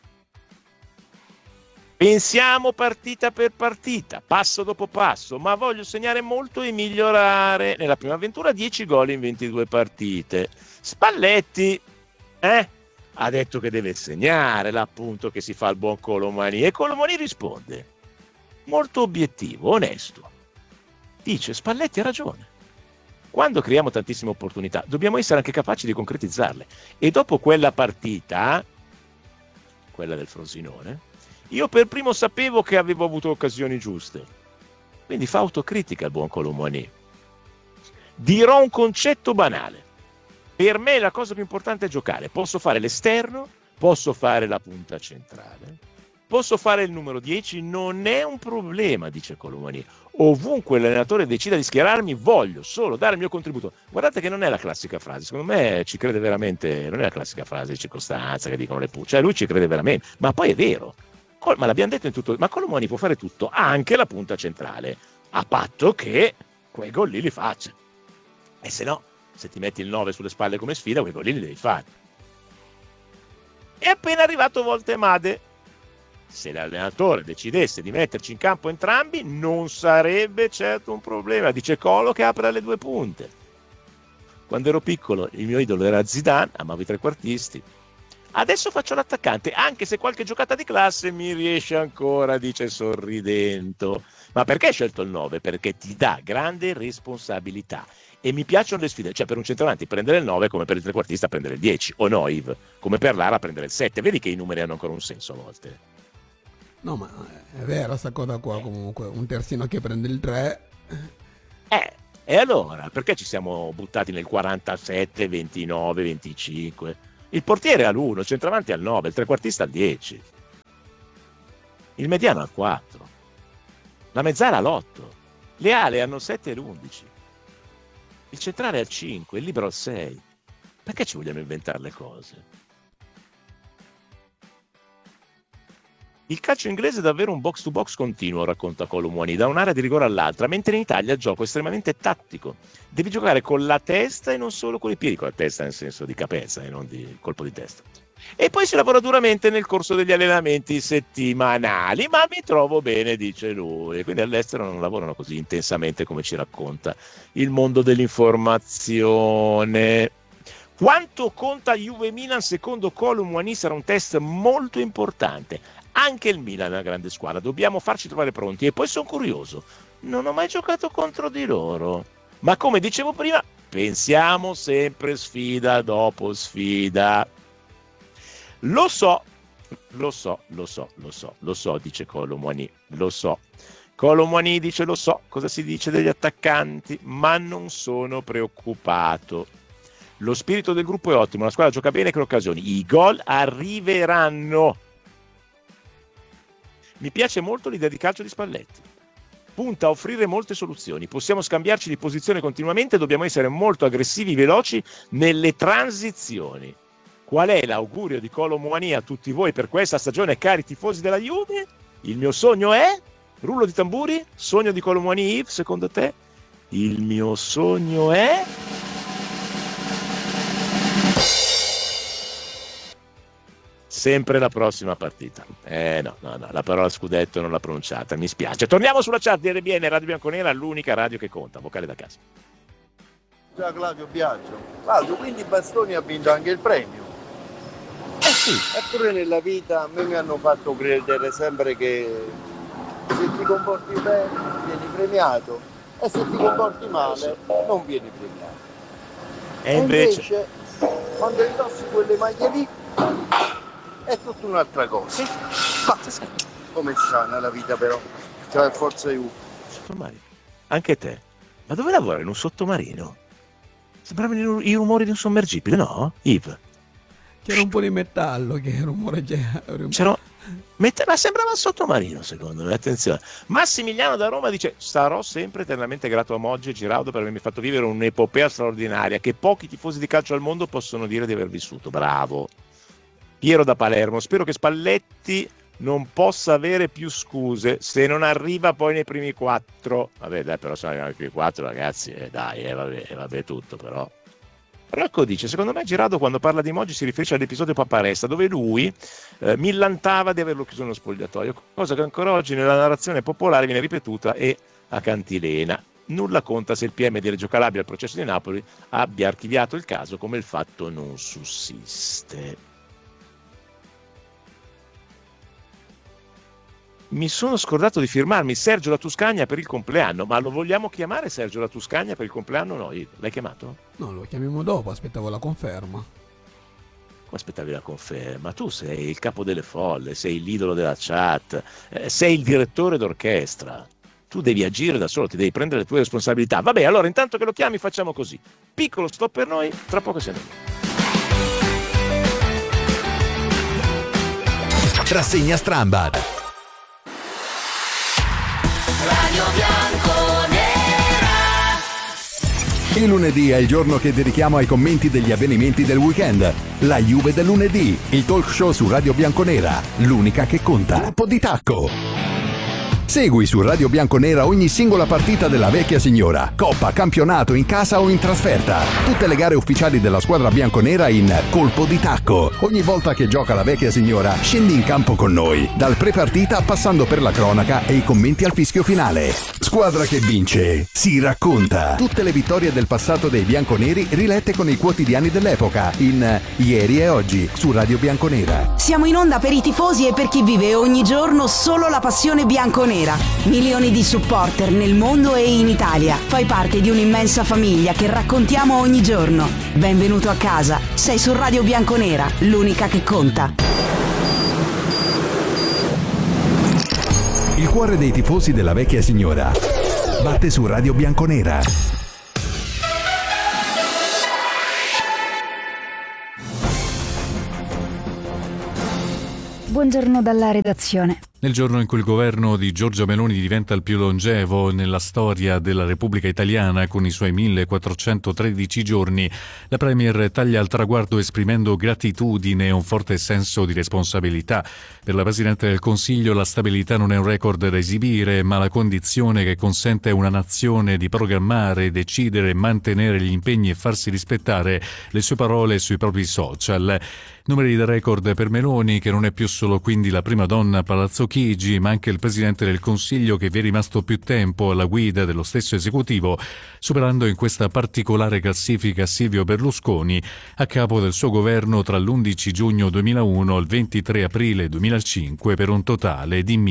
Pensiamo partita per partita, passo dopo passo, ma voglio segnare molto e migliorare. Nella prima avventura 10 gol in 22 partite. Spalletti ha detto che deve segnare, l'appunto che si fa il buon Colomani, e Colomani risponde molto obiettivo, onesto. Dice: Spalletti ha ragione. Quando creiamo tantissime opportunità dobbiamo essere anche capaci di concretizzarle. E dopo quella partita, quella del Frosinone, io per primo sapevo che avevo avuto occasioni giuste. Quindi fa autocritica il buon Colomoni. Dirò un concetto banale: per me la cosa più importante è giocare. Posso fare l'esterno, posso fare la punta centrale, posso fare il numero 10, non è un problema, dice Colomani. Ovunque l'allenatore decida di schierarmi, voglio solo dare il mio contributo. Guardate che non è la classica frase, secondo me ci crede veramente, non è la classica frase di circostanza che dicono le cioè lui ci crede veramente, ma poi è vero. Ma l'abbiamo detto in tutto, ma Colomani può fare tutto, anche la punta centrale, a patto che quei gol lì li faccia. E se no, se ti metti il 9 sulle spalle come sfida, quei gol lì li devi fare. È appena arrivato Voltemade. se l'allenatore decidesse di metterci in campo entrambi non sarebbe certo un problema. Dice Colo che apre alle due punte. Quando ero piccolo il mio idolo era Zidane, amavo i trequartisti. Adesso faccio l'attaccante, anche se qualche giocata di classe mi riesce ancora, dice sorridendo. Ma perché hai scelto il 9? Perché ti dà grande responsabilità e mi piacciono le sfide. Cioè, per un centravanti prendere il 9 come per il trequartista prendere il 10, o no, Yves? Come per Lara prendere il 7. Vedi che i numeri hanno ancora un senso a volte. No, ma è vera sta cosa qua, comunque. Un terzino che prende il 3. E allora, perché ci siamo buttati nel 47, 29, 25? Il portiere all'1, il centravanti al 9, il trequartista al 10. Il mediano al 4. La mezzala all'8. Le ale hanno 7 e l'11. Il centrale al 5, il libero al 6. Perché ci vogliamo inventare le cose? Il calcio inglese è davvero un box to box continuo, racconta Colo Muani, da un'area di rigore all'altra, mentre in Italia il gioco è estremamente tattico. Devi giocare con la testa e non solo con i piedi, con la testa nel senso di capezza e non di colpo di testa. E poi si lavora duramente nel corso degli allenamenti settimanali, ma mi trovo bene, dice lui. Quindi all'estero non lavorano così intensamente come ci racconta il mondo dell'informazione. Quanto conta Juve-Milan secondo Colo Muani sarà un test molto importante. Anche il Milan è una grande squadra, dobbiamo farci trovare pronti. E poi sono curioso, non ho mai giocato contro di loro, ma come dicevo prima, pensiamo sempre sfida dopo sfida. Lo so, dice Colo Muani, lo so. Colo Muani dice lo so cosa si dice degli attaccanti, ma non sono preoccupato. Lo spirito del gruppo è ottimo, la squadra gioca bene con occasioni, i gol arriveranno. Mi piace molto l'idea di calcio di Spalletti. Punta a offrire molte soluzioni. Possiamo scambiarci di posizione continuamente, dobbiamo essere molto aggressivi, veloci nelle transizioni. Qual è l'augurio di Colo Muani a tutti voi per questa stagione, cari tifosi della Juve? Il mio sogno è? Rullo di tamburi? Sogno di Colo Muani, Yves, secondo te? Il mio sogno è? Sempre la prossima partita. No, la parola scudetto non l'ha pronunciata, mi spiace. Torniamo sulla chat di RBN, Radio Bianconera, l'unica radio che conta, vocale da casa. Ciao Claudio Biagio. Claudio, quindi Bastoni ha vinto anche il premio. Sì. Eppure nella vita a me mi hanno fatto credere sempre che se ti comporti bene vieni premiato e se ti comporti male non vieni premiato. E invece quando indossi quelle maglie lì è tutta un'altra cosa. Come sta nella vita però? Cioè forza io. Sottomarino. Anche te. Ma dove lavora? In un sottomarino? Sembravano i rumori di un sommergibile, no? Yves? C'era un po' di metallo, che rumore c'era. Ma sembrava un sottomarino, secondo me, attenzione. Massimiliano da Roma dice: sarò sempre eternamente grato a Moggi e Giraudo per avermi fatto vivere un'epopea straordinaria che pochi tifosi di calcio al mondo possono dire di aver vissuto. Bravo. Piero da Palermo: spero che Spalletti non possa avere più scuse se non arriva poi nei primi 4. Vabbè, dai, però se non arriva nei primi 4, ragazzi, vabbè tutto, però. Rocco dice: secondo me Giraudo quando parla di Moggi si riferisce all'episodio Paparesta, dove lui millantava di averlo chiuso nello spogliatoio, cosa che ancora oggi nella narrazione popolare viene ripetuta e a cantilena. Nulla conta se il PM di Reggio Calabria al processo di Napoli abbia archiviato il caso, come il fatto non sussiste. Mi sono scordato di firmarmi Sergio La Tuscagna per il compleanno, ma lo vogliamo chiamare Sergio La Tuscagna per il compleanno? No, l'hai chiamato? No, lo chiamiamo dopo, aspettavo la conferma. Come aspettavi la conferma? Tu sei il capo delle folle, sei l'idolo della chat, sei il direttore d'orchestra. Tu devi agire da solo, ti devi prendere le tue responsabilità. Vabbè, allora intanto che lo chiami facciamo così. Piccolo stop per noi, tra poco se ne va. Rassegna Strambad. Radio Bianconera. Il lunedì è il giorno che dedichiamo ai commenti degli avvenimenti del weekend. La Juve del lunedì, il talk show su Radio Bianconera, l'unica che conta. Colpo di tacco. Segui su Radio Bianconera ogni singola partita della vecchia signora, coppa, campionato, in casa o in trasferta. Tutte le gare ufficiali della squadra bianconera in colpo di tacco. Ogni volta che gioca la vecchia signora, scendi in campo con noi, dal pre-partita passando per la cronaca e i commenti al fischio finale. Squadra che vince si racconta. Tutte le vittorie del passato dei bianconeri rilette con i quotidiani dell'epoca in Ieri e Oggi su Radio Bianconera. Siamo in onda per i tifosi e per chi vive ogni giorno solo la passione bianconera. Milioni di supporter nel mondo e in Italia. Fai parte di un'immensa famiglia che raccontiamo ogni giorno. Benvenuto a casa. Sei su Radio Bianconera, l'unica che conta. Il cuore dei tifosi della vecchia signora batte su Radio Bianconera. Buongiorno dalla redazione. Nel giorno in cui il governo di Giorgia Meloni diventa il più longevo nella storia della Repubblica Italiana con i suoi 1413 giorni, la Premier taglia al traguardo esprimendo gratitudine e un forte senso di responsabilità. Per la Presidente del Consiglio la stabilità non è un record da esibire, ma la condizione che consente a una nazione di programmare, decidere, mantenere gli impegni e farsi rispettare. Le sue parole sui propri social. Numeri da record per Meloni, che non è più solo quindi la prima donna a Palazzo Chigi, ma anche il Presidente del Consiglio che vi è rimasto più tempo alla guida dello stesso esecutivo, superando in questa particolare classifica Silvio Berlusconi, a capo del suo governo tra l'11 giugno 2001 e il 23 aprile 2005 per un totale di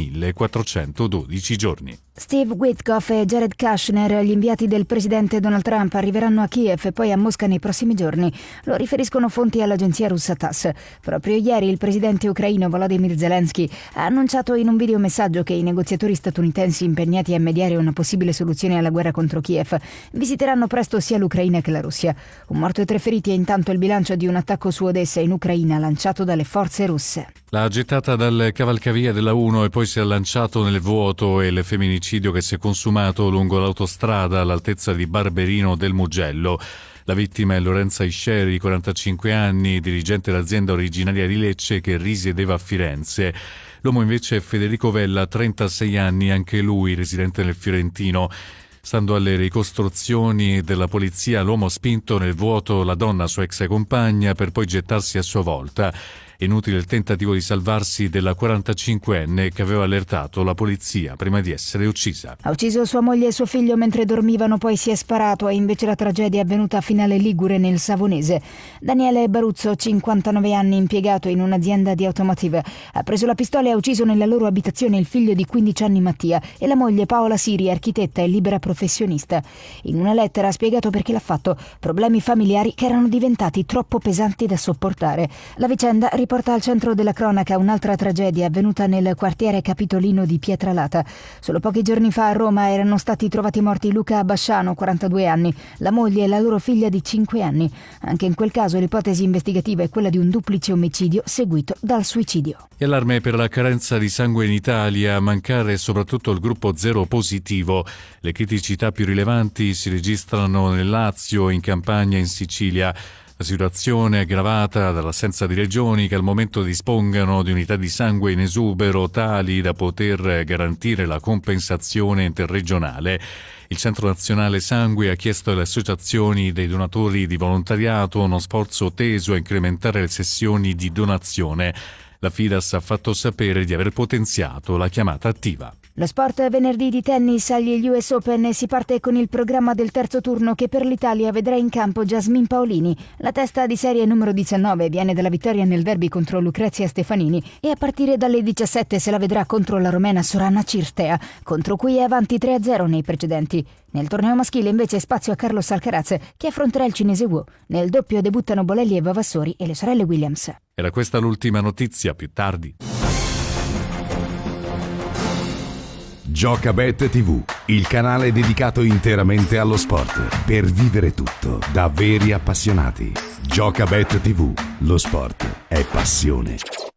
1412 giorni. Steve Witkoff e Jared Kushner, gli inviati del presidente Donald Trump, arriveranno a Kiev e poi a Mosca nei prossimi giorni. Lo riferiscono fonti all'agenzia russa TASS. Proprio ieri il presidente ucraino Volodymyr Zelensky ha annunciato in un videomessaggio che i negoziatori statunitensi impegnati a mediare una possibile soluzione alla guerra contro Kiev visiteranno presto sia l'Ucraina che la Russia. Un morto e 3 feriti è intanto il bilancio di un attacco su Odessa in Ucraina lanciato dalle forze russe. L'ha gettata dal cavalcavia della 1 e poi si è lanciato nel vuoto, e il femminicidio che si è consumato lungo l'autostrada all'altezza di Barberino del Mugello. La vittima è Lorenza Isceri, 45 anni, dirigente d'azienda originaria di Lecce che risiedeva a Firenze. L'uomo invece è Federico Vella, 36 anni, anche lui residente nel Fiorentino. Stando alle ricostruzioni della polizia, l'uomo ha spinto nel vuoto la donna, sua ex compagna, per poi gettarsi a sua volta. Inutile il tentativo di salvarsi della 45enne che aveva allertato la polizia prima di essere uccisa. Ha ucciso sua moglie e suo figlio mentre dormivano, poi si è sparato, e invece la tragedia è avvenuta a Finale Ligure nel Savonese. Daniele Baruzzo, 59 anni, impiegato in un'azienda di automotive, ha preso la pistola e ha ucciso nella loro abitazione il figlio di 15 anni Mattia e la moglie Paola Siri, architetta e libera professionista. In una lettera ha spiegato perché l'ha fatto: problemi familiari che erano diventati troppo pesanti da sopportare. La vicenda porta al centro della cronaca un'altra tragedia avvenuta nel quartiere capitolino di Pietralata. Solo pochi giorni fa a Roma erano stati trovati morti Luca Basciano, 42 anni, la moglie e la loro figlia di 5 anni. Anche in quel caso l'ipotesi investigativa è quella di un duplice omicidio seguito dal suicidio. E allarme per la carenza di sangue in Italia, a mancare soprattutto il gruppo zero positivo. Le criticità più rilevanti si registrano nel Lazio, in Campania e in Sicilia. La situazione è aggravata dall'assenza di regioni che al momento dispongano di unità di sangue in esubero tali da poter garantire la compensazione interregionale. Il Centro Nazionale Sangue ha chiesto alle associazioni dei donatori di volontariato uno sforzo teso a incrementare le sessioni di donazione. La Fidas ha fatto sapere di aver potenziato la chiamata attiva. Lo sport venerdì di tennis agli US Open, e si parte con il programma del terzo turno che per l'Italia vedrà in campo Jasmine Paolini. La testa di serie numero 19 viene dalla vittoria nel derby contro Lucrezia Stefanini e a partire dalle 17 se la vedrà contro la romena Sorana Cirstea, contro cui è avanti 3-0 nei precedenti. Nel torneo maschile invece spazio a Carlos Alcaraz che affronterà il cinese Wu. Nel doppio debuttano Bolelli e Vavassori e le sorelle Williams. Era questa l'ultima notizia, più tardi. Giocabet TV, il canale dedicato interamente allo sport, per vivere tutto da veri appassionati. Giocabet TV, lo sport è passione.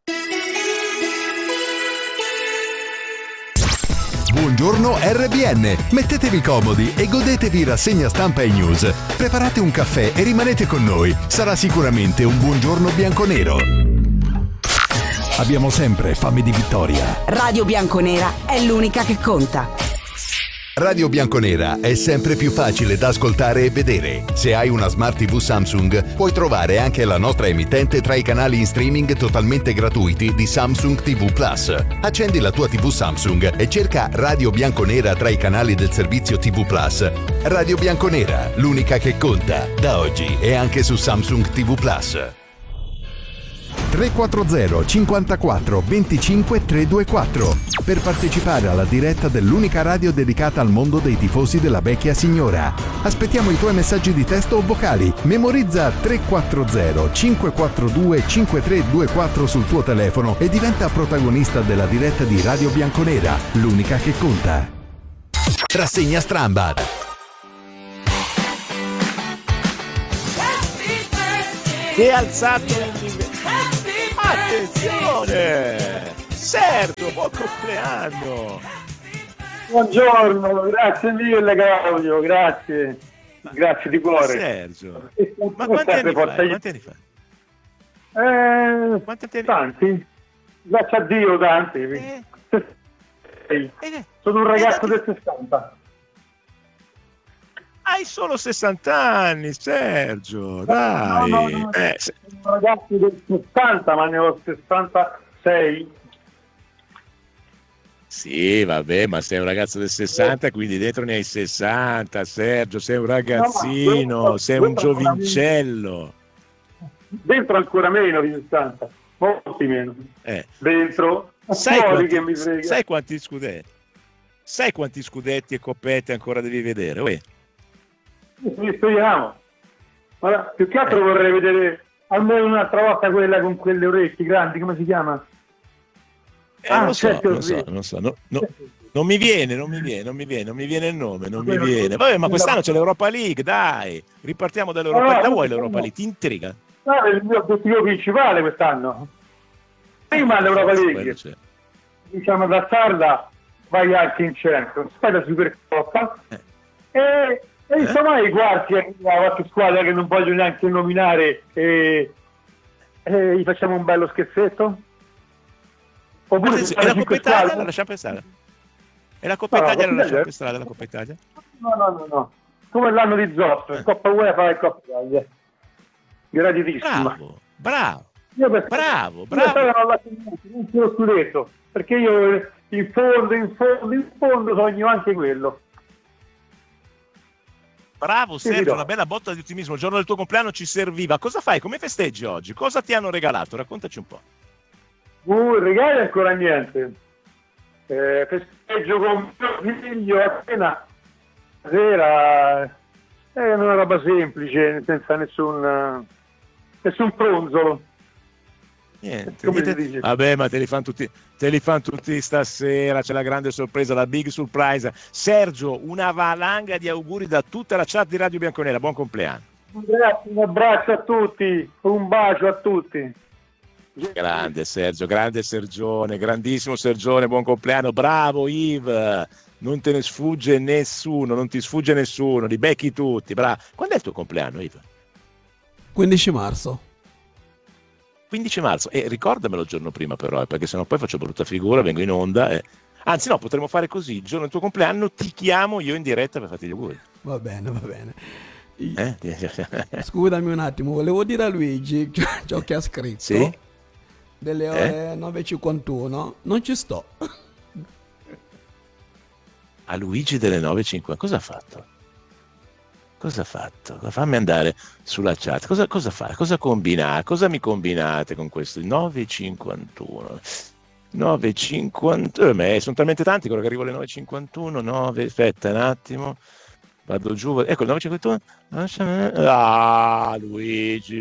Buongiorno RBN, mettetevi comodi e godetevi rassegna stampa e news. Preparate un caffè e rimanete con noi, sarà sicuramente un buongiorno bianconero. Abbiamo sempre fame di vittoria. Radio Bianconera è l'unica che conta. Radio Bianconera è sempre più facile da ascoltare e vedere. Se hai una Smart TV Samsung, puoi trovare anche la nostra emittente tra i canali in streaming totalmente gratuiti di Samsung TV Plus. Accendi la tua TV Samsung e cerca Radio Bianconera tra i canali del servizio TV Plus. Radio Bianconera, l'unica che conta, da oggi e anche su Samsung TV Plus. 340 54 25 324 per partecipare alla diretta dell'unica radio dedicata al mondo dei tifosi della vecchia signora. Aspettiamo i tuoi messaggi di testo o vocali. Memorizza 340 542 5324 sul tuo telefono e diventa protagonista della diretta di Radio Bianconera, l'unica che conta. Rassegna Stramba. Che alzato il... Attenzione! Sergio, buon compleanno! Buongiorno, grazie mille Claudio, grazie di cuore. Sergio, ma quanti anni fa? Tanti, grazie a Dio tanti. Sono un ragazzo del 60. Hai solo 60 anni, Sergio, dai. No. Sono un ragazzo del 60, ma ne ho 66. Sì, vabbè, ma sei un ragazzo del 60, quindi dentro ne hai 60, Sergio, sei un ragazzino, sei un giovincello. Dentro ancora meno di 60, molti meno. Dentro, sai quanti scudetti? Sai quanti scudetti e coppette ancora devi vedere? Uè. Speriamo. Ma più che altro vorrei vedere almeno un'altra volta quella con quelle orecchie grandi, come si chiama? Non so. Non mi viene il nome, non mi viene. Vabbè, ma quest'anno c'è l'Europa League, dai. Ripartiamo dall'Europa League. La vuoi l'Europa League? Ti intriga? È il mio obiettivo principale quest'anno. Prima l'Europa League. Diciamo da Sarda vai anche in centro, poi la Supercoppa. E insomma i quarti la qualche squadra che non voglio neanche nominare e gli facciamo un bello scherzetto. Oppure e la Coppa Italia la lasciamo per strada? E la Coppa Italia la lasciamo per strada, la Coppa Italia? No. Come l'anno di Zoff, Coppa UEFA e Coppa Italia. Graditissima. Bravo. Io non lo scudetto, perché io in fondo sogno anche quello. Bravo Sergio, una bella botta di ottimismo. Il giorno del tuo compleanno ci serviva. Cosa fai? Come festeggi oggi? Cosa ti hanno regalato? Raccontaci un po'. Regali ancora niente. Festeggio con mio figlio a cena sera. È una roba semplice, senza nessun fronzolo. Niente. Vabbè, ma te li fanno tutti stasera. C'è la grande sorpresa, la big surprise. Sergio, una valanga di auguri da tutta la chat di Radio Bianconera. Buon compleanno. Grazie, un abbraccio a tutti, un bacio a tutti. Grande Sergio, grande Sergione, grandissimo Sergione, buon compleanno. Bravo Yves, non te ne sfugge nessuno, non ti sfugge nessuno, li becchi tutti. Bravo. Quando è il tuo compleanno, Yves? 15 marzo. 15 marzo, e ricordamelo il giorno prima però, perché sennò poi faccio brutta figura, vengo in onda. Anzi no, potremmo fare così, il giorno del tuo compleanno ti chiamo io in diretta per farti gli auguri. Va bene. Scusami un attimo, volevo dire a Luigi ciò che ha scritto. Sì? Delle ore 9.51, non ci sto. A Luigi delle 9.50, cosa ha fatto? Fammi andare sulla chat. Cosa fa? Cosa combinate? Cosa mi combinate con questo? 9.51. 9.50. Sono talmente tanti che arrivo alle 9.51. Aspetta un attimo. Vado giù. Ecco il 9.51. Ah, Luigi.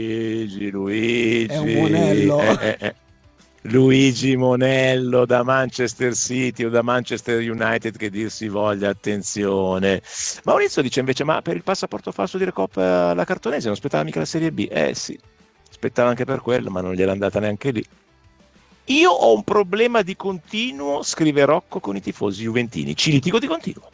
È un monello. Luigi Monello da Manchester City o da Manchester United, che dir si voglia, attenzione. Maurizio dice invece, ma per il passaporto falso di Recoppa la Cartonese non aspettava mica la Serie B? Sì, aspettava anche per quello, ma non gliel'è andata neanche lì. Io ho un problema di continuo, scrive Rocco, con i tifosi juventini, ci litigo di continuo.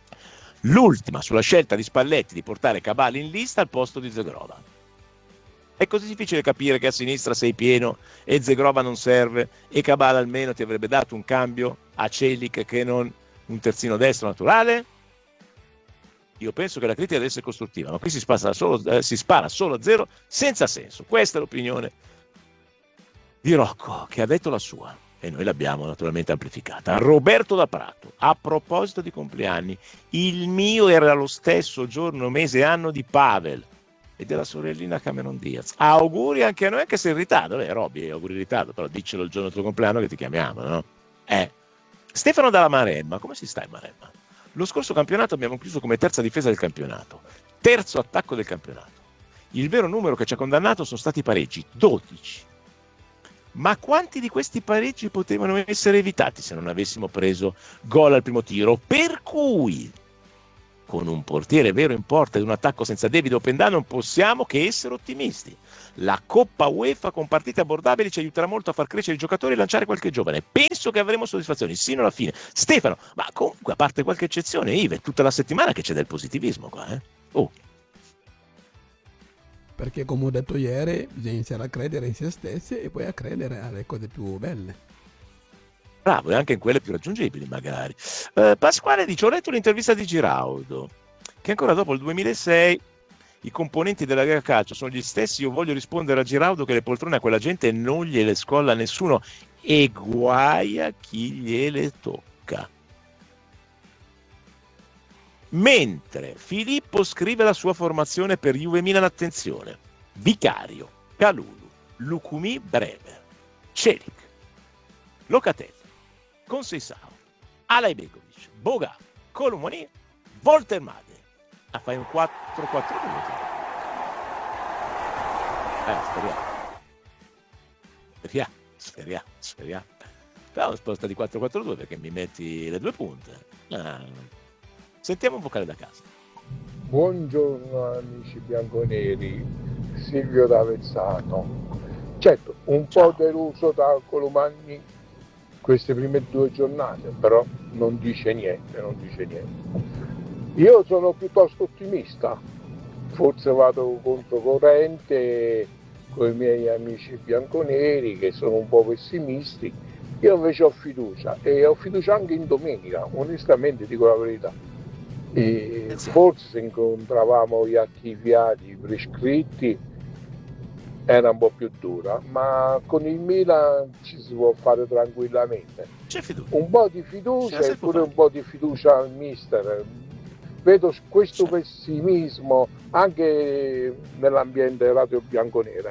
L'ultima sulla scelta di Spalletti di portare Cabal in lista al posto di Zegrova. È così difficile capire che a sinistra sei pieno e Zegrova non serve e Cabala almeno ti avrebbe dato un cambio a Celik che non un terzino destro naturale? Io penso che la critica deve essere costruttiva, ma qui si spara solo a zero senza senso. Questa è l'opinione di Rocco, che ha detto la sua e noi l'abbiamo naturalmente amplificata. Roberto da Prato, a proposito di compleanni, il mio era lo stesso giorno, mese e anno di Pavel e della sorellina Cameron Diaz. Auguri anche a noi, anche se in ritardo. Robby, auguri in ritardo, però diccelo il giorno del tuo compleanno che ti chiamiamo, no? Stefano dalla Maremma, come si sta in Maremma? Lo scorso campionato abbiamo chiuso come terza difesa del campionato, terzo attacco del campionato. Il vero numero che ci ha condannato sono stati pareggi, 12. Ma quanti di questi pareggi potevano essere evitati se non avessimo preso gol al primo tiro? Per cui, con un portiere vero in porta ed un attacco senza David Openda non possiamo che essere ottimisti. La Coppa UEFA con partite abbordabili ci aiuterà molto a far crescere i giocatori e lanciare qualche giovane. Penso che avremo soddisfazioni sino alla fine. Stefano, ma comunque a parte qualche eccezione, Ive, è tutta la settimana che c'è del positivismo qua, Perché come ho detto ieri, bisogna iniziare a credere in se stessi e poi a credere alle cose più belle. Bravo, e anche in quelle più raggiungibili magari. Pasquale dice, ho letto l'intervista di Giraudo, che ancora dopo il 2006 i componenti della Lega Calcio sono gli stessi. Io voglio rispondere a Giraudo che le poltrone a quella gente non gliele scolla nessuno e guai a chi gliele tocca. Mentre Filippo scrive la sua formazione per Juve Milan, attenzione: Vicario, Kalulu, Lukumi, Bremer, Celik, Locatelli, Conceição, Alaibegovic, Boga, Colomoni, Voltermade. Ah, fai un 4-4-2. Speriamo. Però sposta di 4-4-2 perché mi metti le due punte. Sentiamo un vocale da casa. Buongiorno amici bianconeri, Silvio da Avezzano. Certo, un po' deluso da Colomagni queste prime 2 giornate, però non dice niente. Io sono piuttosto ottimista, forse vado controcorrente con i miei amici bianconeri che sono un po' pessimisti. Io invece ho fiducia e ho fiducia anche in domenica, onestamente dico la verità. E forse se incontravamo gli archiviati prescritti era un po' più dura, ma con il Milan ci si può fare tranquillamente. C'è fiducia. Un po' di fiducia e pure un po' di fiducia al mister. Vedo questo pessimismo anche nell'ambiente radio bianconera.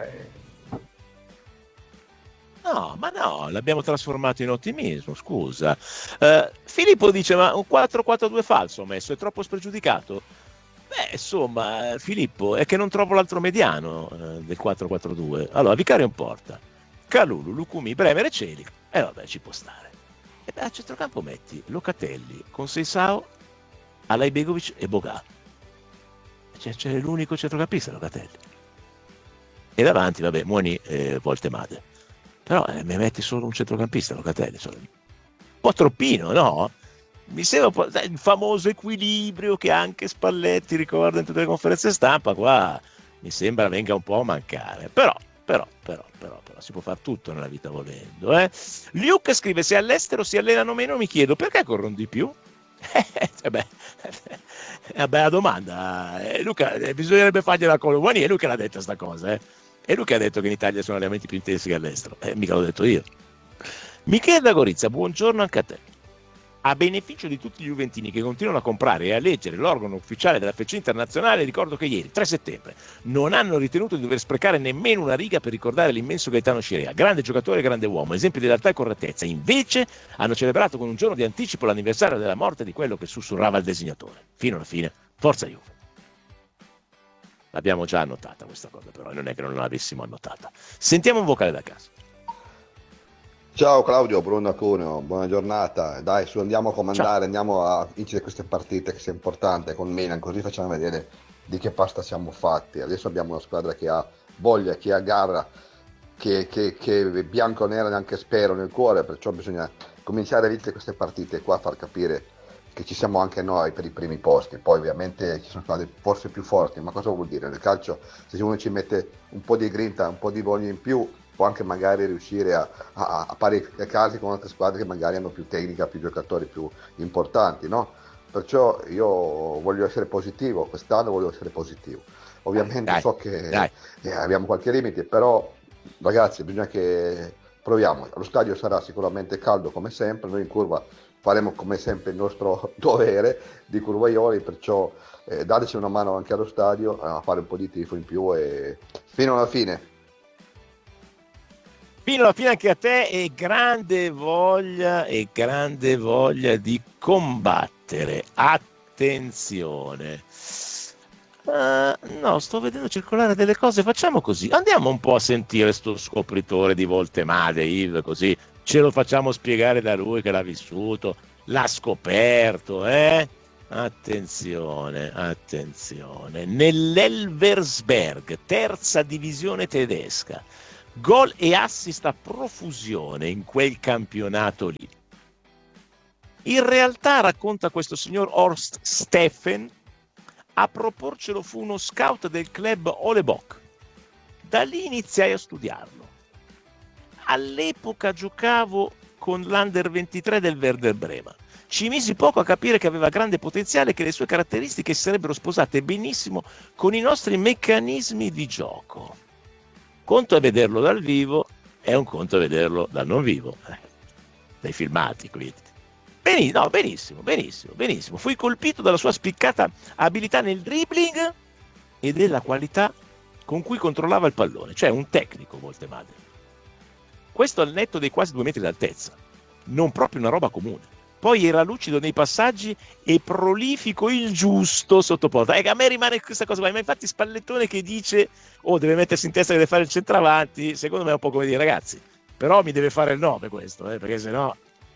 No, l'abbiamo trasformato in ottimismo, scusa. Filippo dice, ma un 4-4-2 falso ho messo, è troppo spregiudicato? Beh, insomma, Filippo, è che non trovo l'altro mediano del 4-4-2. Allora, Vicario in porta, Kalulu, Lukumi, Bremer e Celik. Vabbè, ci può stare. E beh, a centrocampo metti Locatelli, Conceição, Alaibegovic e Boga. C'è l'unico centrocampista, Locatelli. E davanti, vabbè, Muoni e Voltemade. Però mi metti solo un centrocampista, Locatelli. Un po' troppino, no? Mi sembra un po' il famoso equilibrio che anche Spalletti ricorda in tutte le conferenze stampa. Qua mi sembra venga un po' a mancare. Però si può fare tutto nella vita volendo. Luke scrive, se all'estero si allenano meno, mi chiedo perché corrono di più? È bella domanda. Luca, bisognerebbe fargliela a Colomani, è lui che l'ha detta sta cosa, È lui che ha detto che in Italia sono allenamenti più intensi che all'estero. Mica l'ho detto io. Michele da Gorizia, buongiorno anche a te. A beneficio di tutti gli juventini che continuano a comprare e a leggere l'organo ufficiale della FC Internazionale, ricordo che ieri, 3 settembre, non hanno ritenuto di dover sprecare nemmeno una riga per ricordare l'immenso Gaetano Scirea, grande giocatore e grande uomo, esempio di lealtà e correttezza. Invece hanno celebrato con un giorno di anticipo l'anniversario della morte di quello che sussurrava il disegnatore. Fino alla fine, forza Juve. L'abbiamo già annotata questa cosa, però non è che non l'avessimo annotata. Sentiamo un vocale da casa. Ciao Claudio, Bruno Cuneo, buona giornata. Dai, andiamo a comandare, andiamo a vincere queste partite che sia importante con Milan, così facciamo vedere di che pasta siamo fatti. Adesso abbiamo una squadra che ha voglia, che ha gara, che bianco-nera neanche spero nel cuore, perciò bisogna cominciare a vincere queste partite qua, far capire che ci siamo anche noi per i primi posti. Poi ovviamente ci sono squadre forse più forti, ma cosa vuol dire? Nel calcio, se uno ci mette un po' di grinta, un po' di voglia in più, può anche magari riuscire a pari casi con altre squadre che magari hanno più tecnica, più giocatori più importanti, no? Perciò io voglio essere positivo, quest'anno voglio essere positivo. Ovviamente so che abbiamo qualche limite, però ragazzi bisogna che proviamo. Lo stadio sarà sicuramente caldo come sempre, noi in curva faremo come sempre il nostro dovere di curvaioli, perciò dateci una mano anche allo stadio a fare un po' di tifo in più e fino alla fine. Fino alla fine anche a te, e grande voglia di combattere. Attenzione. No, sto vedendo circolare delle cose, facciamo così, andiamo un po' a sentire sto scopritore di Voltemade, Yves, così ce lo facciamo spiegare da lui che l'ha vissuto, l'ha scoperto, Attenzione. Nell'Elversberg, terza divisione tedesca, gol e assist a profusione in quel campionato lì. In realtà, racconta questo signor Horst Steffen, a proporcelo fu uno scout del club Ole Bock. Da lì iniziai a studiarlo. All'epoca giocavo con l'Under 23 del Werder Brema. Ci misi poco a capire che aveva grande potenziale e che le sue caratteristiche sarebbero sposate benissimo con i nostri meccanismi di gioco. Conto è vederlo dal vivo, è un conto è vederlo dal non vivo, dai filmati quindi. Benissimo. Fui colpito dalla sua spiccata abilità nel dribbling e della qualità con cui controllava il pallone, cioè un tecnico Voltemade. Questo al netto dei quasi 2 metri d'altezza, non proprio una roba comune. Poi era lucido nei passaggi e prolifico il giusto sotto porta. A me rimane questa cosa qua, ma infatti Spallettone che dice deve mettersi in testa che deve fare il centravanti, secondo me è un po' come dire ragazzi, però mi deve fare il 9 questo, perché sennò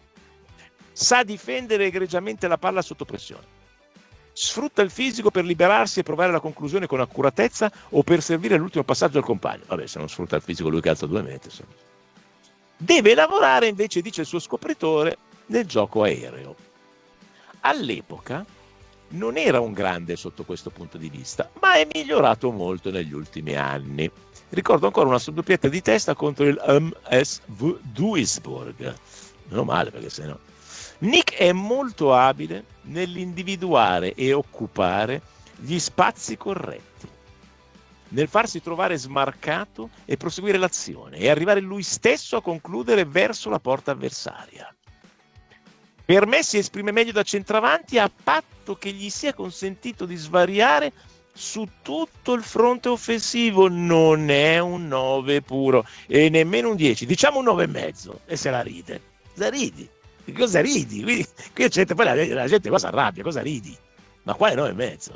sa difendere egregiamente la palla sotto pressione. Sfrutta il fisico per liberarsi e provare la conclusione con accuratezza o per servire l'ultimo passaggio al compagno. Vabbè, se non sfrutta il fisico lui che alza 2 metri. Insomma. Deve lavorare invece, dice il suo scopritore, nel gioco aereo. All'epoca non era un grande sotto questo punto di vista, ma è migliorato molto negli ultimi anni. Ricordo ancora una doppietta di testa contro il MSV Duisburg. Meno male, perché sennò. Nick è molto abile nell'individuare e occupare gli spazi corretti, nel farsi trovare smarcato e proseguire l'azione e arrivare lui stesso a concludere verso la porta avversaria. Per me si esprime meglio da centravanti a patto che gli sia consentito di svariare su tutto il fronte offensivo. Non è un 9 puro e nemmeno un 10, diciamo un 9,5, e se la ride. Cosa ridi? Qui poi la gente qua si arrabbia, cosa ridi? Ma qua è 9,5.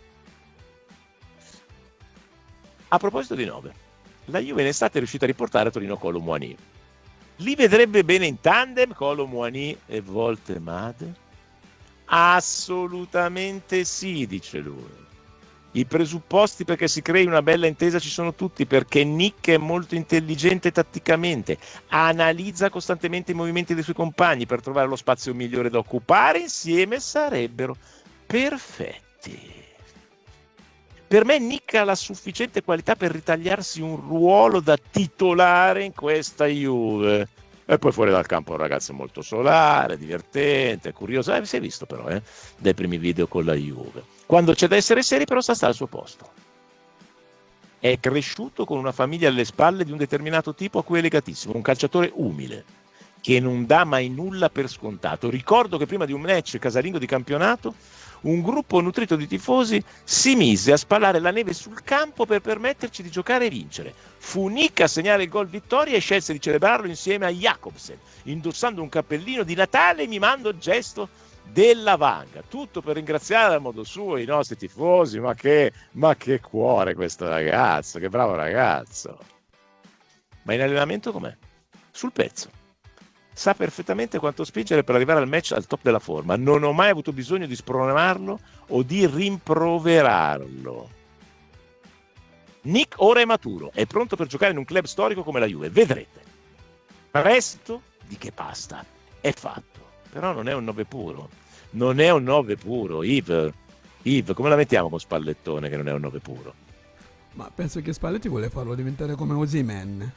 A proposito di 9, la Juve in estate è riuscita a riportare a Torino Kolo Muani. Li vedrebbe bene in tandem Kolo Muani e Voltemade? Assolutamente sì, dice lui. I presupposti perché si crei una bella intesa ci sono tutti, perché Nick è molto intelligente tatticamente, analizza costantemente i movimenti dei suoi compagni per trovare lo spazio migliore da occupare, insieme sarebbero perfetti. Per me Nick ha la sufficiente qualità per ritagliarsi un ruolo da titolare in questa Juve. E poi fuori dal campo è un ragazzo molto solare, divertente, curioso. Si è visto però dai primi video con la Juve. Quando c'è da essere seri però sta al suo posto. È cresciuto con una famiglia alle spalle di un determinato tipo a cui è legatissimo, un calciatore umile, che non dà mai nulla per scontato. Ricordo che prima di un match casalingo di campionato un gruppo nutrito di tifosi si mise a spalare la neve sul campo per permetterci di giocare e vincere. Fu Nick a segnare il gol vittoria e scelse di celebrarlo insieme a Jakobsen, indossando un cappellino di Natale e mimando il gesto della vanga. Tutto per ringraziare a modo suo i nostri tifosi. Ma che cuore questo ragazzo, che bravo ragazzo. Ma in allenamento com'è? Sul pezzo. Sa perfettamente quanto spingere per arrivare al match al top della forma. Non ho mai avuto bisogno di spronarlo o di rimproverarlo. Nick ora è maturo, è pronto per giocare in un club storico come la Juve. Vedrete. Presto di che pasta. È fatto. Però non è un 9 puro. non è un 9 puro. Yves, come la mettiamo con Spallettone che non è un 9 puro? Ma penso che Spalletti vuole farlo diventare come Osimhen.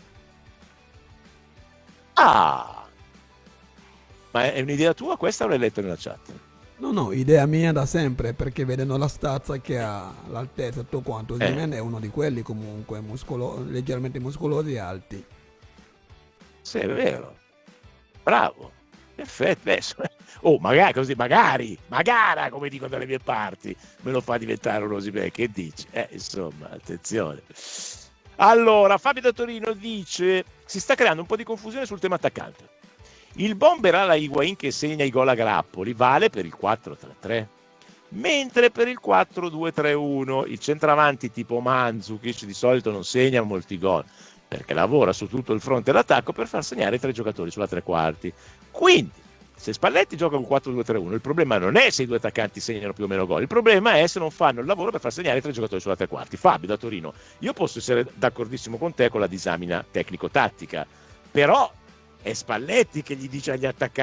Ah! Ma è un'idea tua questa o l'hai letto nella chat? No, idea mia da sempre, perché vedendo la stazza che ha, l'altezza e tutto quanto, Osimhen è uno di quelli comunque leggermente muscolosi e alti. Sì, è vero. Bravo. Perfetto. Magari, come dico dalle mie parti, me lo fa diventare un Osimhen. Che dici? Insomma, attenzione. Allora, Fabio da Torino dice: si sta creando un po' di confusione sul tema attaccante. Il bomber alla Higuain che segna i gol a grappoli vale per il 4-3-3, mentre per il 4-2-3-1 il centravanti tipo Mandzukic di solito non segna molti gol, perché lavora su tutto il fronte d'attacco per far segnare 3 giocatori sulla tre quarti. Quindi, se Spalletti gioca con 4-2-3-1, il problema non è se i due attaccanti segnano più o meno gol, il problema è se non fanno il lavoro per far segnare 3 giocatori sulla tre quarti. Fabio da Torino, io posso essere d'accordissimo con te con la disamina tecnico-tattica, però è Spalletti che gli dice agli attaccanti